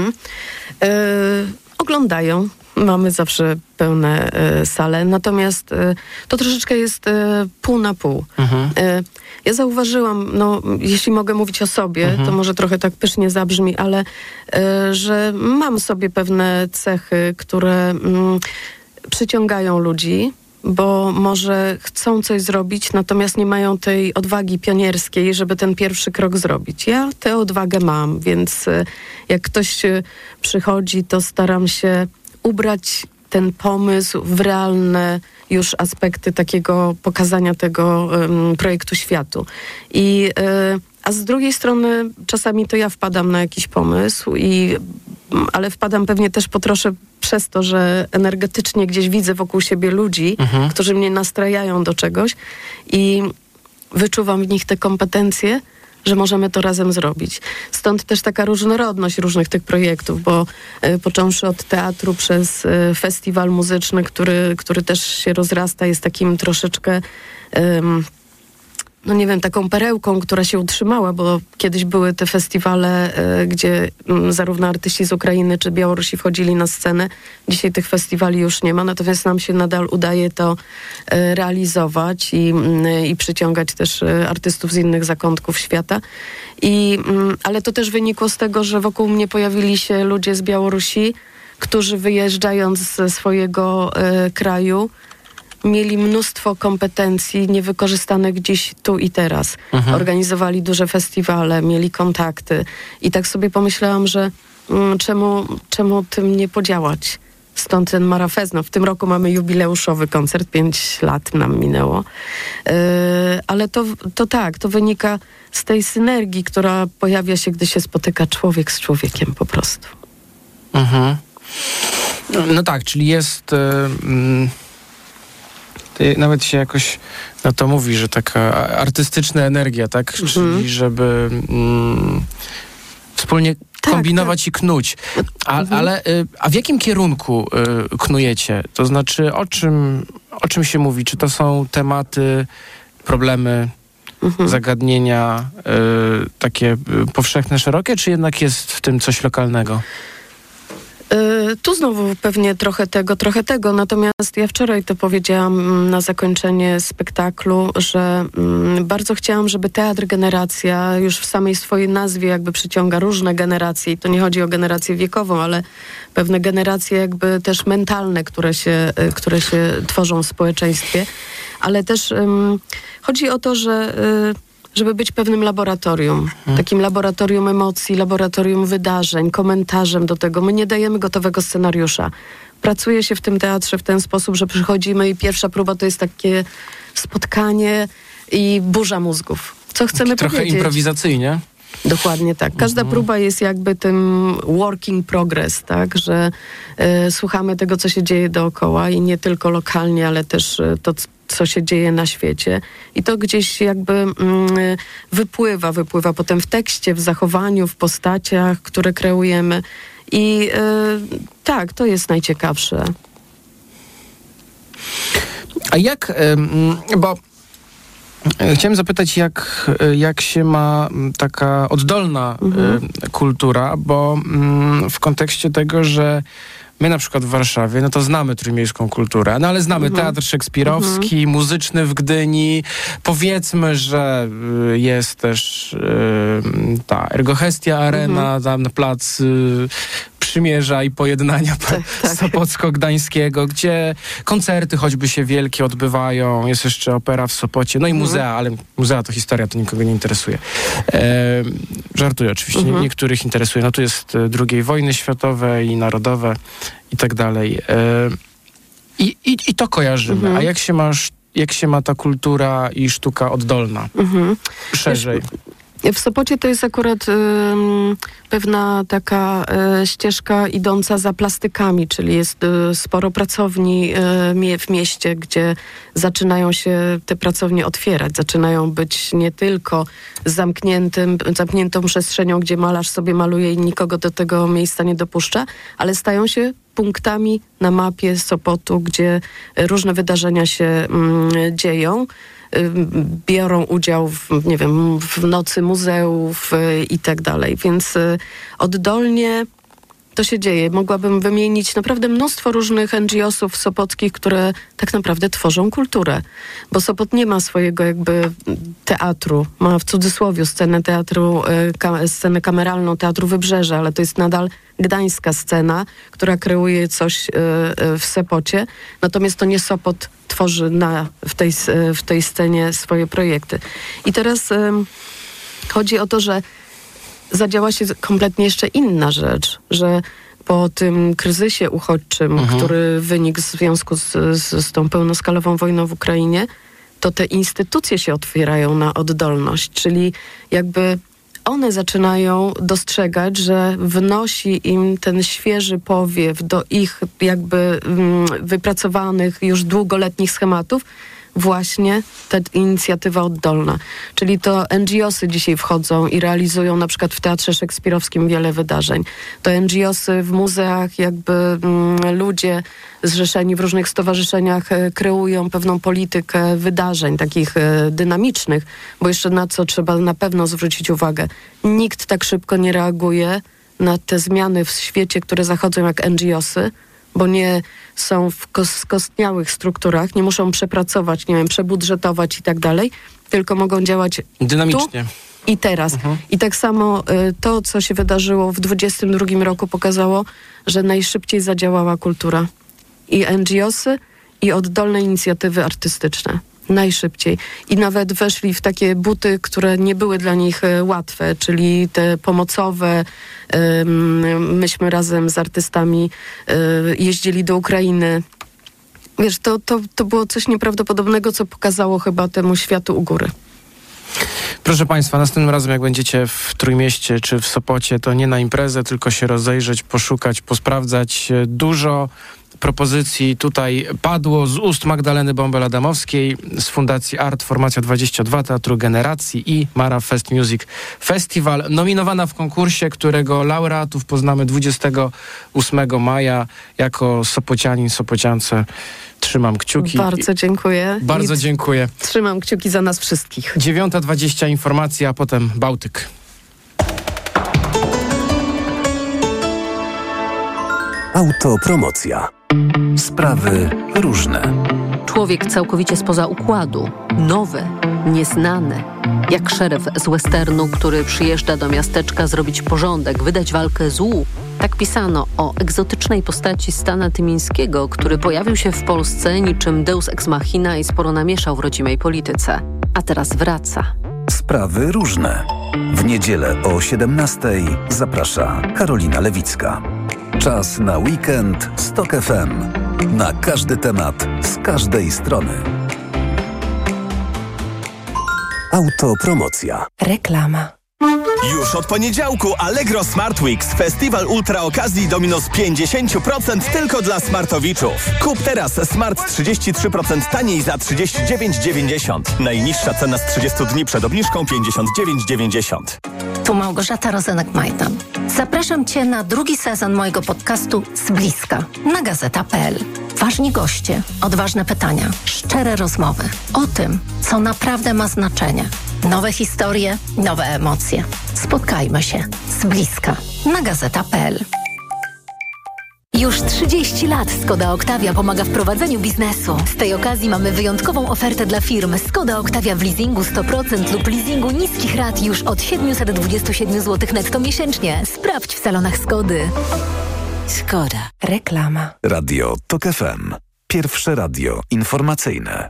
Oglądają. Mamy zawsze pełne sale, natomiast to troszeczkę jest pół na pół. Ja zauważyłam, jeśli mogę mówić o sobie, to może trochę tak pysznie zabrzmi, ale że mam sobie pewne cechy, które przyciągają ludzi, bo może chcą coś zrobić, natomiast nie mają tej odwagi pionierskiej, żeby ten pierwszy krok zrobić. Ja tę odwagę mam, więc jak ktoś przychodzi, to staram się ubrać ten pomysł w realne już aspekty takiego pokazania tego projektu światu. A z drugiej strony czasami to ja wpadam na jakiś pomysł, ale wpadam pewnie też po trosze przez to, że energetycznie gdzieś widzę wokół siebie ludzi, którzy mnie nastrajają do czegoś i wyczuwam w nich te kompetencje, że możemy to razem zrobić. Stąd też taka różnorodność różnych tych projektów, bo począwszy od teatru przez festiwal muzyczny, który też się rozrasta, jest takim troszeczkę no nie wiem, taką perełką, która się utrzymała, bo kiedyś były te festiwale, gdzie zarówno artyści z Ukrainy czy Białorusi wchodzili na scenę. Dzisiaj tych festiwali już nie ma, natomiast nam się nadal udaje to realizować i przyciągać też artystów z innych zakątków świata. Ale to też wynikło z tego, że wokół mnie pojawili się ludzie z Białorusi, którzy wyjeżdżając ze swojego kraju mieli mnóstwo kompetencji niewykorzystanych gdzieś tu i teraz. Organizowali duże festiwale, mieli kontakty i tak sobie pomyślałam, że czemu tym nie podziałać? Stąd ten Marafest. No, w tym roku mamy jubileuszowy koncert, 5 lat nam minęło. Ale to wynika z tej synergii, która pojawia się, gdy się spotyka człowiek z człowiekiem po prostu. No tak, czyli jest... Nawet się jakoś na to mówi, że taka artystyczna energia, tak? Czyli żeby wspólnie kombinować i knuć. A w jakim kierunku knujecie? To znaczy, o czym się mówi? Czy to są tematy, problemy, zagadnienia takie powszechne, szerokie, czy jednak jest w tym coś lokalnego? Tu znowu pewnie trochę tego, natomiast ja wczoraj to powiedziałam na zakończenie spektaklu, że bardzo chciałam, żeby Teatr Generacja już w samej swojej nazwie jakby przyciąga różne generacje i to nie chodzi o generację wiekową, ale pewne generacje jakby też mentalne, które się tworzą w społeczeństwie, ale też chodzi o to, żeby być pewnym laboratorium, takim laboratorium emocji, laboratorium wydarzeń, komentarzem do tego. My nie dajemy gotowego scenariusza. Pracuje się w tym teatrze w ten sposób, że przychodzimy i pierwsza próba to jest takie spotkanie i burza mózgów. Co chcemy trochę powiedzieć? Improwizacyjnie. Dokładnie tak. Każda próba jest jakby tym working progress, tak, że słuchamy tego, co się dzieje dookoła i nie tylko lokalnie, ale też to, co się dzieje na świecie. I to gdzieś jakby wypływa potem w tekście, w zachowaniu, w postaciach, które kreujemy. I tak, to jest najciekawsze. A jak, bo chciałem zapytać, jak się ma taka oddolna kultura, bo w kontekście tego, że my na przykład w Warszawie, no to znamy trójmiejską kulturę, no ale znamy teatr szekspirowski, muzyczny w Gdyni. Powiedzmy, że jest też ta Ergohestia Arena, tam na plac Przymierza i Pojednania Sopocko-Gdańskiego, gdzie koncerty choćby się wielkie odbywają, jest jeszcze opera w Sopocie, no i muzea, ale muzea to historia, to nikogo nie interesuje. Żartuję oczywiście, niektórych interesuje. No tu jest II wojny światowej i narodowe i tak dalej. I to kojarzymy. A jak się ma ta kultura i sztuka oddolna? Szerzej. W Sopocie to jest akurat pewna taka ścieżka idąca za plastykami, czyli jest sporo pracowni w mieście, gdzie zaczynają się te pracownie otwierać. Zaczynają być nie tylko zamkniętą przestrzenią, gdzie malarz sobie maluje i nikogo do tego miejsca nie dopuszcza, ale stają się punktami na mapie Sopotu, gdzie różne wydarzenia się dzieją. Biorą udział w nocy muzeów i tak dalej. Więc oddolnie to się dzieje. Mogłabym wymienić naprawdę mnóstwo różnych NGO-sów sopockich, które tak naprawdę tworzą kulturę. Bo Sopot nie ma swojego jakby teatru. Ma w cudzysłowie scenę kameralną Teatru Wybrzeże, ale to jest nadal gdańska scena, która kreuje coś w Sopocie. Natomiast to nie Sopot tworzy w tej scenie swoje projekty. I teraz chodzi o to, że zadziała się kompletnie jeszcze inna rzecz, że po tym kryzysie uchodźczym, który wynikł w związku z tą pełnoskalową wojną w Ukrainie, to te instytucje się otwierają na oddolność, czyli jakby one zaczynają dostrzegać, że wnosi im ten świeży powiew do ich jakby wypracowanych już długoletnich schematów właśnie ta inicjatywa oddolna. Czyli to NGO-sy dzisiaj wchodzą i realizują na przykład w Teatrze Szekspirowskim wiele wydarzeń. To NGO-sy w muzeach, jakby ludzie zrzeszeni w różnych stowarzyszeniach kreują pewną politykę wydarzeń takich dynamicznych, bo jeszcze na co trzeba na pewno zwrócić uwagę. Nikt tak szybko nie reaguje na te zmiany w świecie, które zachodzą jak NGO-sy, bo nie są w skostniałych strukturach, nie muszą przepracować, nie wiem, przebudżetować i tak dalej, tylko mogą działać dynamicznie. Tu i teraz. I tak samo to, co się wydarzyło w 2022 roku pokazało, że najszybciej zadziałała kultura. I NGO-sy, i oddolne inicjatywy artystyczne. Najszybciej. I nawet weszli w takie buty, które nie były dla nich łatwe, czyli te pomocowe. Myśmy razem z artystami jeździli do Ukrainy. Wiesz, to było coś nieprawdopodobnego, co pokazało chyba temu światu u góry. Proszę Państwa, następnym razem jak będziecie w Trójmieście czy w Sopocie, to nie na imprezę, tylko się rozejrzeć, poszukać, posprawdzać. Dużo propozycji tutaj padło z ust Magdaleny Bąbel-Adamowskiej z Fundacji Art Formacja 22 Teatru Generacji i Mara Fest Music Festival, nominowana w konkursie, którego laureatów poznamy 28 maja. Jako sopocianin, sopociance trzymam kciuki. Bardzo dziękuję. Bardzo dziękuję. Trzymam kciuki za nas wszystkich. 9:20 informacja, a potem Bałtyk. Autopromocja. Sprawy różne. Człowiek całkowicie spoza układu. Nowy, nieznany. Jak szeryf z westernu, który przyjeżdża do miasteczka zrobić porządek, wydać walkę złu. Tak pisano o egzotycznej postaci Stana Tymińskiego, który pojawił się w Polsce niczym deus ex machina i sporo namieszał w rodzimej polityce. A teraz wraca. Sprawy różne. W niedzielę o 17:00 zaprasza Karolina Lewicka. Czas na weekend z TOK FM. Na każdy temat, z każdej strony. Autopromocja. Reklama. Już od poniedziałku Allegro Smart Weeks. Festiwal ultra okazji do minus 50% tylko dla smartowiczów. Kup teraz smart 33% taniej za 39,90. Najniższa cena z 30 dni przed obniżką 59,90. Tu Małgorzata Rozenek-Majdan. Zapraszam Cię na drugi sezon mojego podcastu Z bliska na gazeta.pl. Ważni goście, odważne pytania, szczere rozmowy o tym, co naprawdę ma znaczenie. Nowe historie, nowe emocje. Spotkajmy się z bliska na gazeta.pl. Już 30 lat Skoda Octavia pomaga w prowadzeniu biznesu. Z tej okazji mamy wyjątkową ofertę dla firm. Skoda Octavia w leasingu 100% lub leasingu niskich rat już od 727 zł netto miesięcznie. Sprawdź w salonach Skody. Skoda. Reklama. Radio TOK FM. Pierwsze radio informacyjne.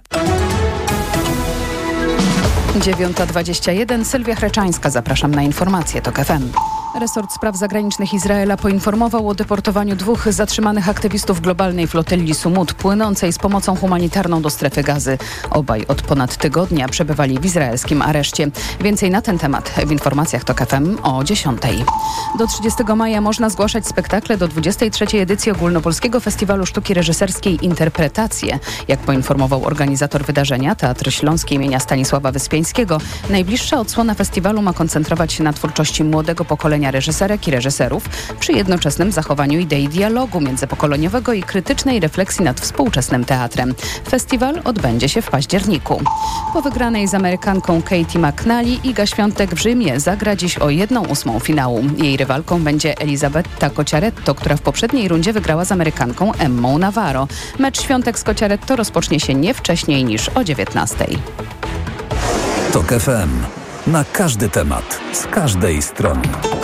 9:21. Sylwia Chreczańska. Zapraszam na informacje TOK FM. Resort Spraw Zagranicznych Izraela poinformował o deportowaniu 2 zatrzymanych aktywistów globalnej flotyli Sumud płynącej z pomocą humanitarną do strefy Gazy. Obaj od ponad tygodnia przebywali w izraelskim areszcie. Więcej na ten temat w informacjach TOK FM o 10:00. Do 30 maja można zgłaszać spektakle do 23. edycji Ogólnopolskiego Festiwalu Sztuki Reżyserskiej Interpretacje. Jak poinformował organizator wydarzenia, Teatr Śląski imienia Stanisława Wyspiańskiego, najbliższa odsłona festiwalu ma koncentrować się na twórczości młodego pokolenia reżyserek i reżyserów przy jednoczesnym zachowaniu idei dialogu międzypokoleniowego i krytycznej refleksji nad współczesnym teatrem. Festiwal odbędzie się w październiku. Po wygranej z Amerykanką Katie McNally Iga Świątek w Rzymie zagra dziś o 1/8 finału. Jej rywalką będzie Elisabetta Cocciaretto, która w poprzedniej rundzie wygrała z Amerykanką Emmą Navarro. Mecz Świątek z Cocciaretto rozpocznie się nie wcześniej niż o 19:00. TOK FM. Na każdy temat, z każdej strony.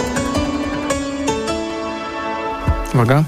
Uwaga.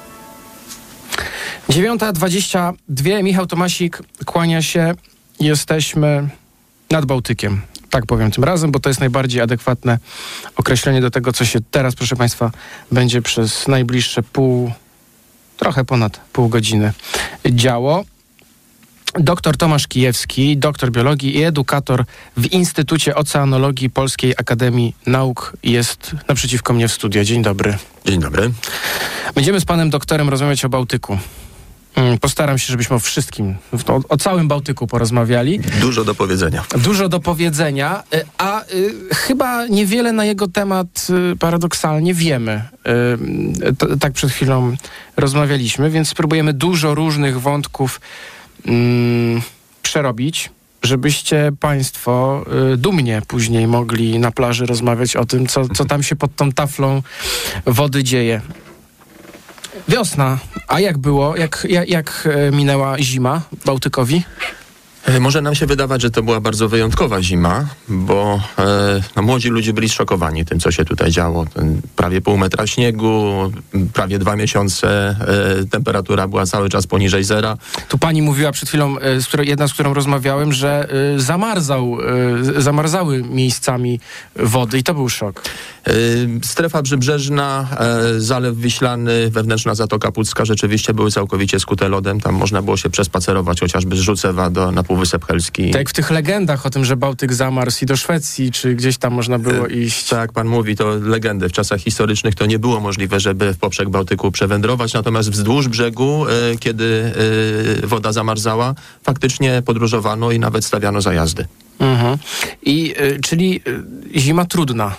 9:22. Michał Tomasik kłania się. Jesteśmy nad Bałtykiem. Tak powiem tym razem, bo to jest najbardziej adekwatne określenie do tego, co się teraz, proszę Państwa, będzie przez najbliższe trochę ponad pół godziny działo. Doktor Tomasz Kijewski, doktor biologii i edukator w Instytucie Oceanologii Polskiej Akademii Nauk jest naprzeciwko mnie w studio. Dzień dobry. Dzień dobry. Będziemy z panem doktorem rozmawiać o Bałtyku. Postaram się, żebyśmy o wszystkim, o całym Bałtyku porozmawiali. Dużo do powiedzenia. Dużo do powiedzenia, a chyba niewiele na jego temat paradoksalnie wiemy. Tak przed chwilą rozmawialiśmy, więc spróbujemy dużo różnych wątków przerobić, żebyście państwo dumnie później mogli na plaży rozmawiać o tym, co tam się pod tą taflą wody dzieje. Wiosna. A jak było? Jak minęła zima Bałtykowi? Może nam się wydawać, że to była bardzo wyjątkowa zima, bo młodzi ludzie byli zszokowani tym, co się tutaj działo. Prawie pół metra śniegu, prawie 2 miesiące, temperatura była cały czas poniżej zera. Tu pani mówiła przed chwilą, jedna z którą rozmawiałem, że zamarzały miejscami wody i to był szok. Strefa przybrzeżna, Zalew Wiślany, wewnętrzna Zatoka Pucka rzeczywiście były całkowicie skute lodem. Tam można było się przespacerować chociażby z Rzucewa na Półwysep Helski. Tak jak w tych legendach o tym, że Bałtyk zamarzł i do Szwecji, czy gdzieś tam można było iść. Tak, jak pan mówi, to legendy. W czasach historycznych to nie było możliwe, żeby w poprzek Bałtyku przewędrować, natomiast wzdłuż brzegu, kiedy woda zamarzała, faktycznie podróżowano i nawet stawiano zajazdy. Czyli zima trudna.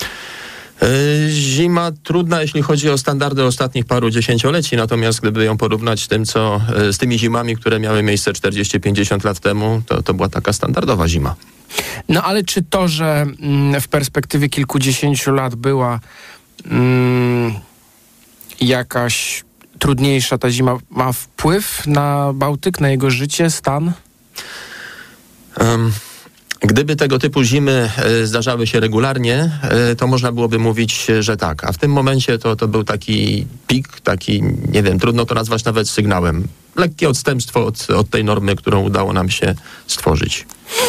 Zima trudna, jeśli chodzi o standardy ostatnich paru dziesięcioleci, natomiast gdyby ją porównać z tymi zimami, które miały miejsce 40-50 lat temu, to była taka standardowa zima. No ale czy to, że w perspektywie kilkudziesięciu lat była jakaś trudniejsza ta zima, ma wpływ na Bałtyk, na jego życie, stan? Gdyby tego typu zimy zdarzały się regularnie, to można byłoby mówić, że tak. A w tym momencie to był taki pik, nie wiem, trudno to nazwać nawet sygnałem. Lekkie odstępstwo od tej normy, którą udało nam się stworzyć.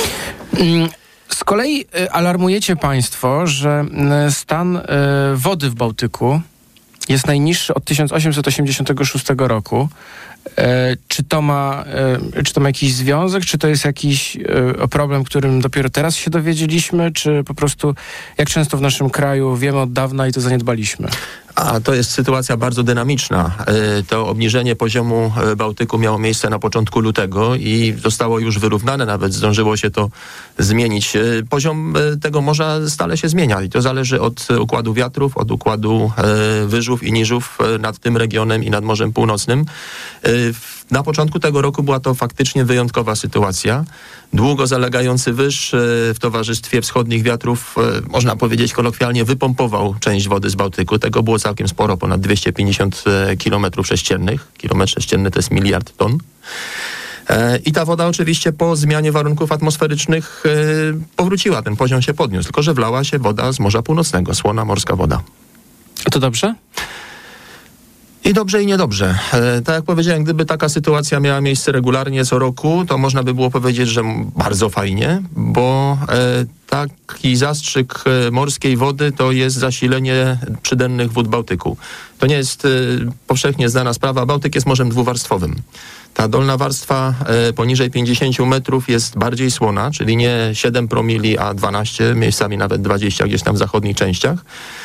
Z kolei alarmujecie państwo, że stan wody w Bałtyku jest najniższy od 1886 roku. Czy to ma jakiś związek? Czy to jest jakiś problem, którym dopiero teraz się dowiedzieliśmy? Czy po prostu jak często w naszym kraju wiemy od dawna i to zaniedbaliśmy? A to jest sytuacja bardzo dynamiczna. To obniżenie poziomu Bałtyku miało miejsce na początku lutego i zostało już wyrównane, nawet zdążyło się to zmienić. Poziom tego morza stale się zmienia i to zależy od układu wiatrów, od układu wyżów i niżów nad tym regionem i nad Morzem Północnym. Na początku tego roku była to faktycznie wyjątkowa sytuacja. Długo zalegający wyż w towarzystwie wschodnich wiatrów, można powiedzieć kolokwialnie, wypompował część wody z Bałtyku. Tego było całkiem sporo, ponad 250 km². Kilometr sześcienny to jest 1 miliard ton. I ta woda oczywiście po zmianie warunków atmosferycznych powróciła. Ten poziom się podniósł, tylko że wlała się woda z Morza Północnego, słona morska woda. To dobrze? I dobrze, i niedobrze. Tak jak powiedziałem, gdyby taka sytuacja miała miejsce regularnie co roku, to można by było powiedzieć, że bardzo fajnie, bo taki zastrzyk morskiej wody to jest zasilenie przydennych wód Bałtyku. To nie jest powszechnie znana sprawa. Bałtyk jest morzem dwuwarstwowym. Ta dolna warstwa poniżej 50 metrów jest bardziej słona, czyli nie 7 promili, a 12, miejscami nawet 20 gdzieś tam w zachodnich częściach.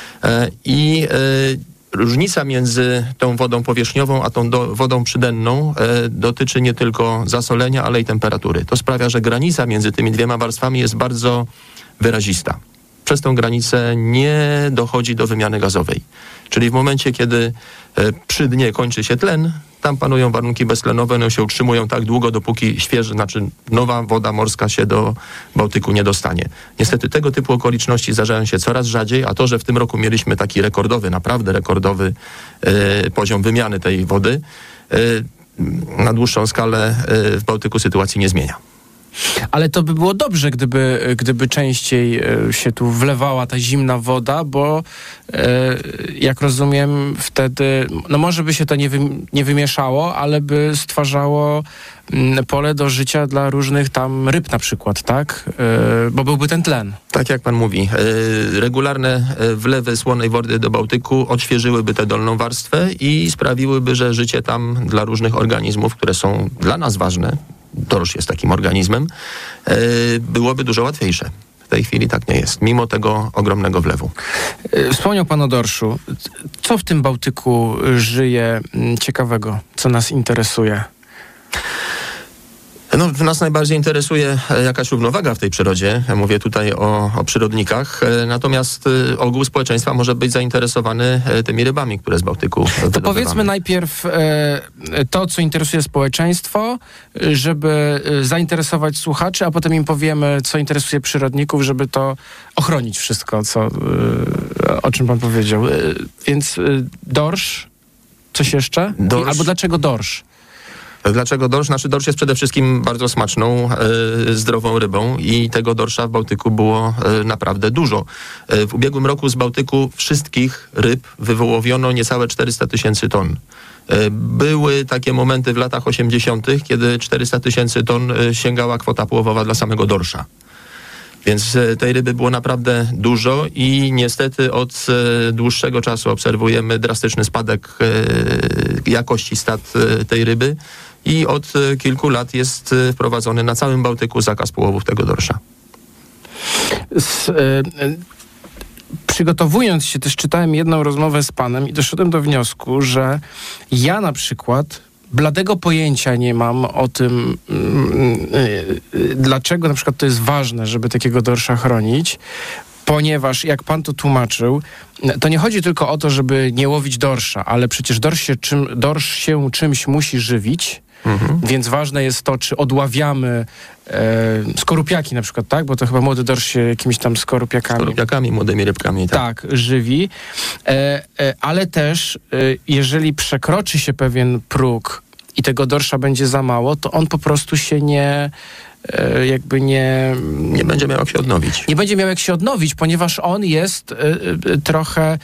Różnica między tą wodą powierzchniową a tą wodą przydenną dotyczy nie tylko zasolenia, ale i temperatury. To sprawia, że granica między tymi dwiema warstwami jest bardzo wyrazista. Przez tą granicę nie dochodzi do wymiany gazowej. Czyli w momencie, kiedy przy dnie kończy się tlen, tam panują warunki beztlenowe, one się utrzymują tak długo, dopóki nowa woda morska się do Bałtyku nie dostanie. Niestety tego typu okoliczności zdarzają się coraz rzadziej, a to, że w tym roku mieliśmy taki rekordowy, naprawdę rekordowy poziom wymiany tej wody, na dłuższą skalę w Bałtyku sytuacji nie zmienia. Ale to by było dobrze, gdyby częściej się tu wlewała ta zimna woda, bo jak rozumiem wtedy, no może by się to nie wymieszało, ale by stwarzało pole do życia dla różnych tam ryb na przykład, tak? Bo byłby ten tlen. Tak jak pan mówi, regularne wlewy słonej wody do Bałtyku odświeżyłyby tę dolną warstwę i sprawiłyby, że życie tam dla różnych organizmów, które są dla nas ważne, dorsz jest takim organizmem, byłoby dużo łatwiejsze. tej chwili tak nie jest, mimo tego ogromnego wlewu. Wspomniał pan o dorszu. Co w tym Bałtyku żyje ciekawego, co nas interesuje? No, nas najbardziej interesuje jakaś równowaga w tej przyrodzie. Ja mówię tutaj o przyrodnikach. Natomiast ogół społeczeństwa może być zainteresowany tymi rybami, które z Bałtyku To powiedzmy najpierw to, co interesuje społeczeństwo, żeby zainteresować słuchaczy, a potem im powiemy, co interesuje przyrodników, żeby to ochronić wszystko, o czym pan powiedział. Więc dorsz, coś jeszcze? Albo dlaczego dorsz? Dlaczego dorsz? Dorsz jest przede wszystkim bardzo smaczną, zdrową rybą i tego dorsza w Bałtyku było naprawdę dużo. W ubiegłym roku z Bałtyku wszystkich ryb wywołowiono niecałe 400 000 ton. Były takie momenty w latach 80., kiedy 400 000 ton sięgała kwota połowowa dla samego dorsza. Więc tej ryby było naprawdę dużo i niestety od dłuższego czasu obserwujemy drastyczny spadek jakości stad tej ryby i od kilku lat jest wprowadzony na całym Bałtyku zakaz połowów tego dorsza. Przygotowując się też czytałem jedną rozmowę z panem i doszedłem do wniosku, że ja na przykład bladego pojęcia nie mam o tym, dlaczego na przykład to jest ważne, żeby takiego dorsza chronić, ponieważ jak pan to tłumaczył, to nie chodzi tylko o to, żeby nie łowić dorsza, ale przecież dorsz się czymś musi żywić, więc ważne jest to, czy odławiamy skorupiaki na przykład, tak? Bo to chyba młody dorsz się jakimiś tam skorupiakami, młodymi rybkami. Tak, żywi. Ale też, jeżeli przekroczy się pewien próg i tego dorsza będzie za mało, to on po prostu się nie będzie miał jak się odnowić. Nie będzie miał jak się odnowić, ponieważ on jest trochę...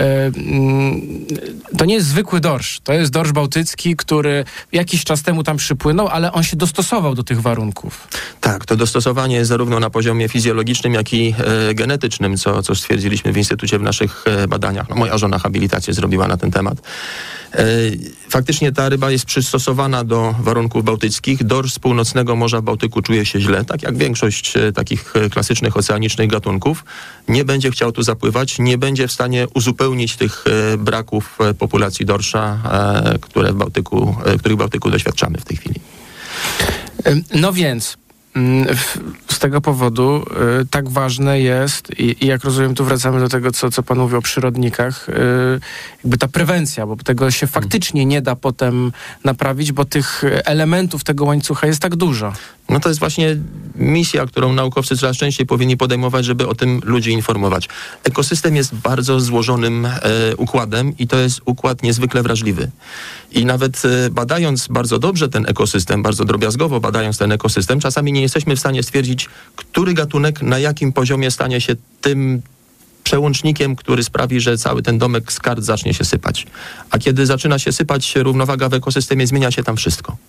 to nie jest zwykły dorsz. To jest dorsz bałtycki, który jakiś czas temu tam przypłynął, ale on się dostosował do tych warunków. Tak, to dostosowanie jest zarówno na poziomie fizjologicznym, jak i genetycznym, co stwierdziliśmy w Instytucie w naszych badaniach. Moja żona habilitację zrobiła na ten temat. Faktycznie ta ryba jest przystosowana do warunków bałtyckich. Dorsz z północnego Morza Bałtyku czuje się źle, tak jak większość takich klasycznych oceanicznych gatunków. Nie będzie chciał tu zapływać, nie będzie w stanie uzupełnić tych braków populacji dorsza, których w Bałtyku doświadczamy w tej chwili. No więc... Z tego powodu tak ważne jest i jak rozumiem, tu wracamy do tego, co pan mówił o przyrodnikach, jakby ta prewencja, bo tego się faktycznie nie da potem naprawić, bo tych elementów tego łańcucha jest tak dużo. No to jest właśnie misja, którą naukowcy coraz częściej powinni podejmować, żeby o tym ludzi informować. Ekosystem jest bardzo złożonym układem i to jest układ niezwykle wrażliwy. I nawet badając bardzo dobrze ten ekosystem, bardzo drobiazgowo badając ten ekosystem, czasami nie jesteśmy w stanie stwierdzić, który gatunek na jakim poziomie stanie się tym przełącznikiem, który sprawi, że cały ten domek z kart zacznie się sypać. A kiedy zaczyna się sypać równowaga w ekosystemie, zmienia się tam wszystko.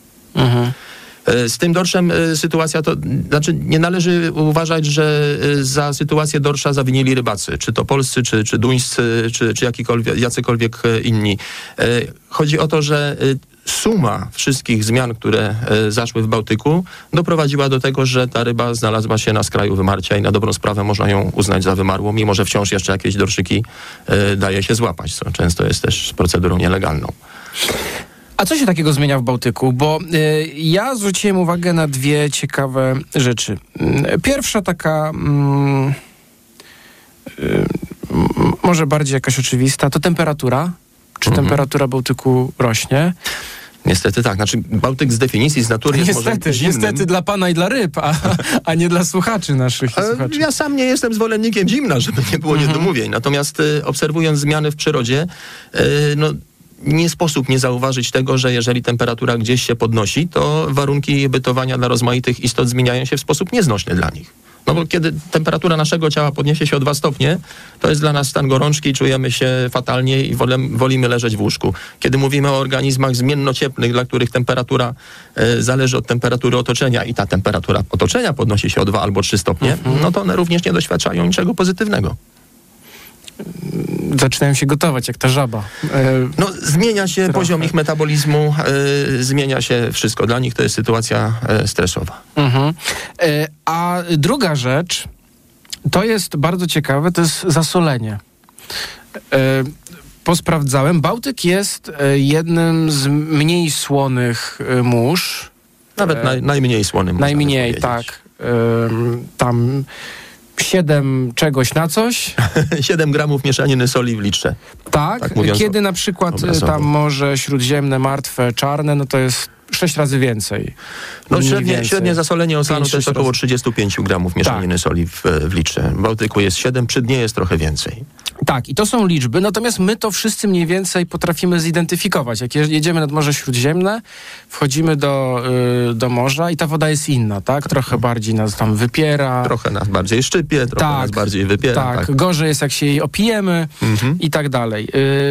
Z tym dorszem sytuacja to, znaczy nie należy uważać, że za sytuację dorsza zawinili rybacy, czy to polscy, czy duńscy, czy jacykolwiek inni. Chodzi o to, że suma wszystkich zmian, które zaszły w Bałtyku, doprowadziła do tego, że ta ryba znalazła się na skraju wymarcia i na dobrą sprawę można ją uznać za wymarłą, mimo że wciąż jeszcze jakieś dorszyki daje się złapać, co często jest też procedurą nielegalną. A co się takiego zmienia w Bałtyku? Bo ja zwróciłem uwagę na dwie ciekawe rzeczy. Pierwsza taka może bardziej jakaś oczywista, to temperatura. Czy temperatura Bałtyku rośnie? Niestety tak. Znaczy Bałtyk z definicji, z natury jest morzem zimnym. Niestety dla pana i dla ryb, a nie dla słuchaczy naszych. Ja sam nie jestem zwolennikiem zimna, żeby nie było niedomówień. Natomiast obserwując zmiany w przyrodzie, nie sposób nie zauważyć tego, że jeżeli temperatura gdzieś się podnosi, to warunki bytowania dla rozmaitych istot zmieniają się w sposób nieznośny dla nich. No bo kiedy temperatura naszego ciała podniesie się o 2 stopnie, to jest dla nas stan gorączki, czujemy się fatalnie i wolimy leżeć w łóżku. Kiedy mówimy o organizmach zmiennocieplnych, dla których temperatura zależy od temperatury otoczenia i ta temperatura otoczenia podnosi się o 2 albo 3 stopnie, no to one również nie doświadczają niczego pozytywnego. Zaczynają się gotować, jak ta żaba. Zmienia się poziom ich metabolizmu, zmienia się wszystko. Dla nich to jest sytuacja stresowa. A druga rzecz, To jest bardzo ciekawe, to jest zasolenie. Posprawdzałem, Bałtyk jest jednym z mniej słonych mórz. Nawet najmniej słony. Najmniej, tak. Tam 7 czegoś na coś. 7 gramów mieszaniny soli w litrze. Tak, kiedy na przykład obrazowo. Tam Morze Śródziemne, martwe, czarne, no to jest 6 razy więcej. No średnie zasolenie oceanu to jest około 35 gramów mieszaniny soli w litrze. W Bałtyku jest 7, przy dnie jest trochę więcej. Tak, i to są liczby, natomiast my to wszyscy mniej więcej potrafimy zidentyfikować. Jak jedziemy nad Morze Śródziemne, wchodzimy do morza i ta woda jest inna, tak? Trochę bardziej nas tam wypiera. Trochę nas bardziej szczypie, trochę nas bardziej wypiera. Tak, gorzej jest jak się jej opijemy i tak dalej.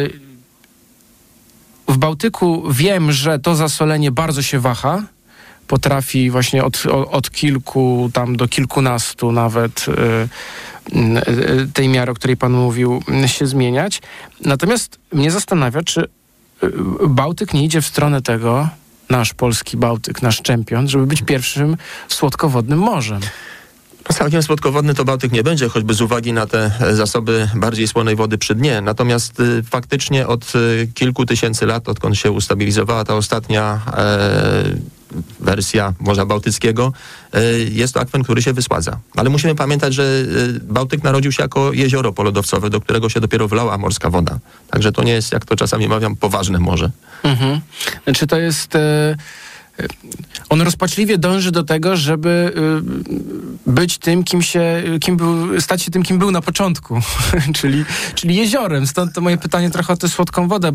W Bałtyku wiem, że to zasolenie bardzo się waha. Potrafi właśnie od kilku tam do kilkunastu nawet tej miary, o której pan mówił, się zmieniać. Natomiast mnie zastanawia, czy Bałtyk nie idzie w stronę tego, nasz polski Bałtyk, nasz czempion, żeby być pierwszym słodkowodnym morzem. Całkiem słodkowodny to Bałtyk nie będzie, choćby z uwagi na te zasoby bardziej słonej wody przy dnie. Natomiast faktycznie od kilku tysięcy lat, odkąd się ustabilizowała ta ostatnia wersja Morza Bałtyckiego, jest to akwen, który się wysładza. Ale musimy pamiętać, że Bałtyk narodził się jako jezioro polodowcowe, do którego się dopiero wlała morska woda. Także to nie jest, jak to czasami mawiam, poważne morze. Znaczy to jest... On rozpaczliwie dąży do tego, żeby być tym, stać się tym, kim był na początku, czyli jeziorem. Stąd to moje pytanie trochę o tę słodką wodę,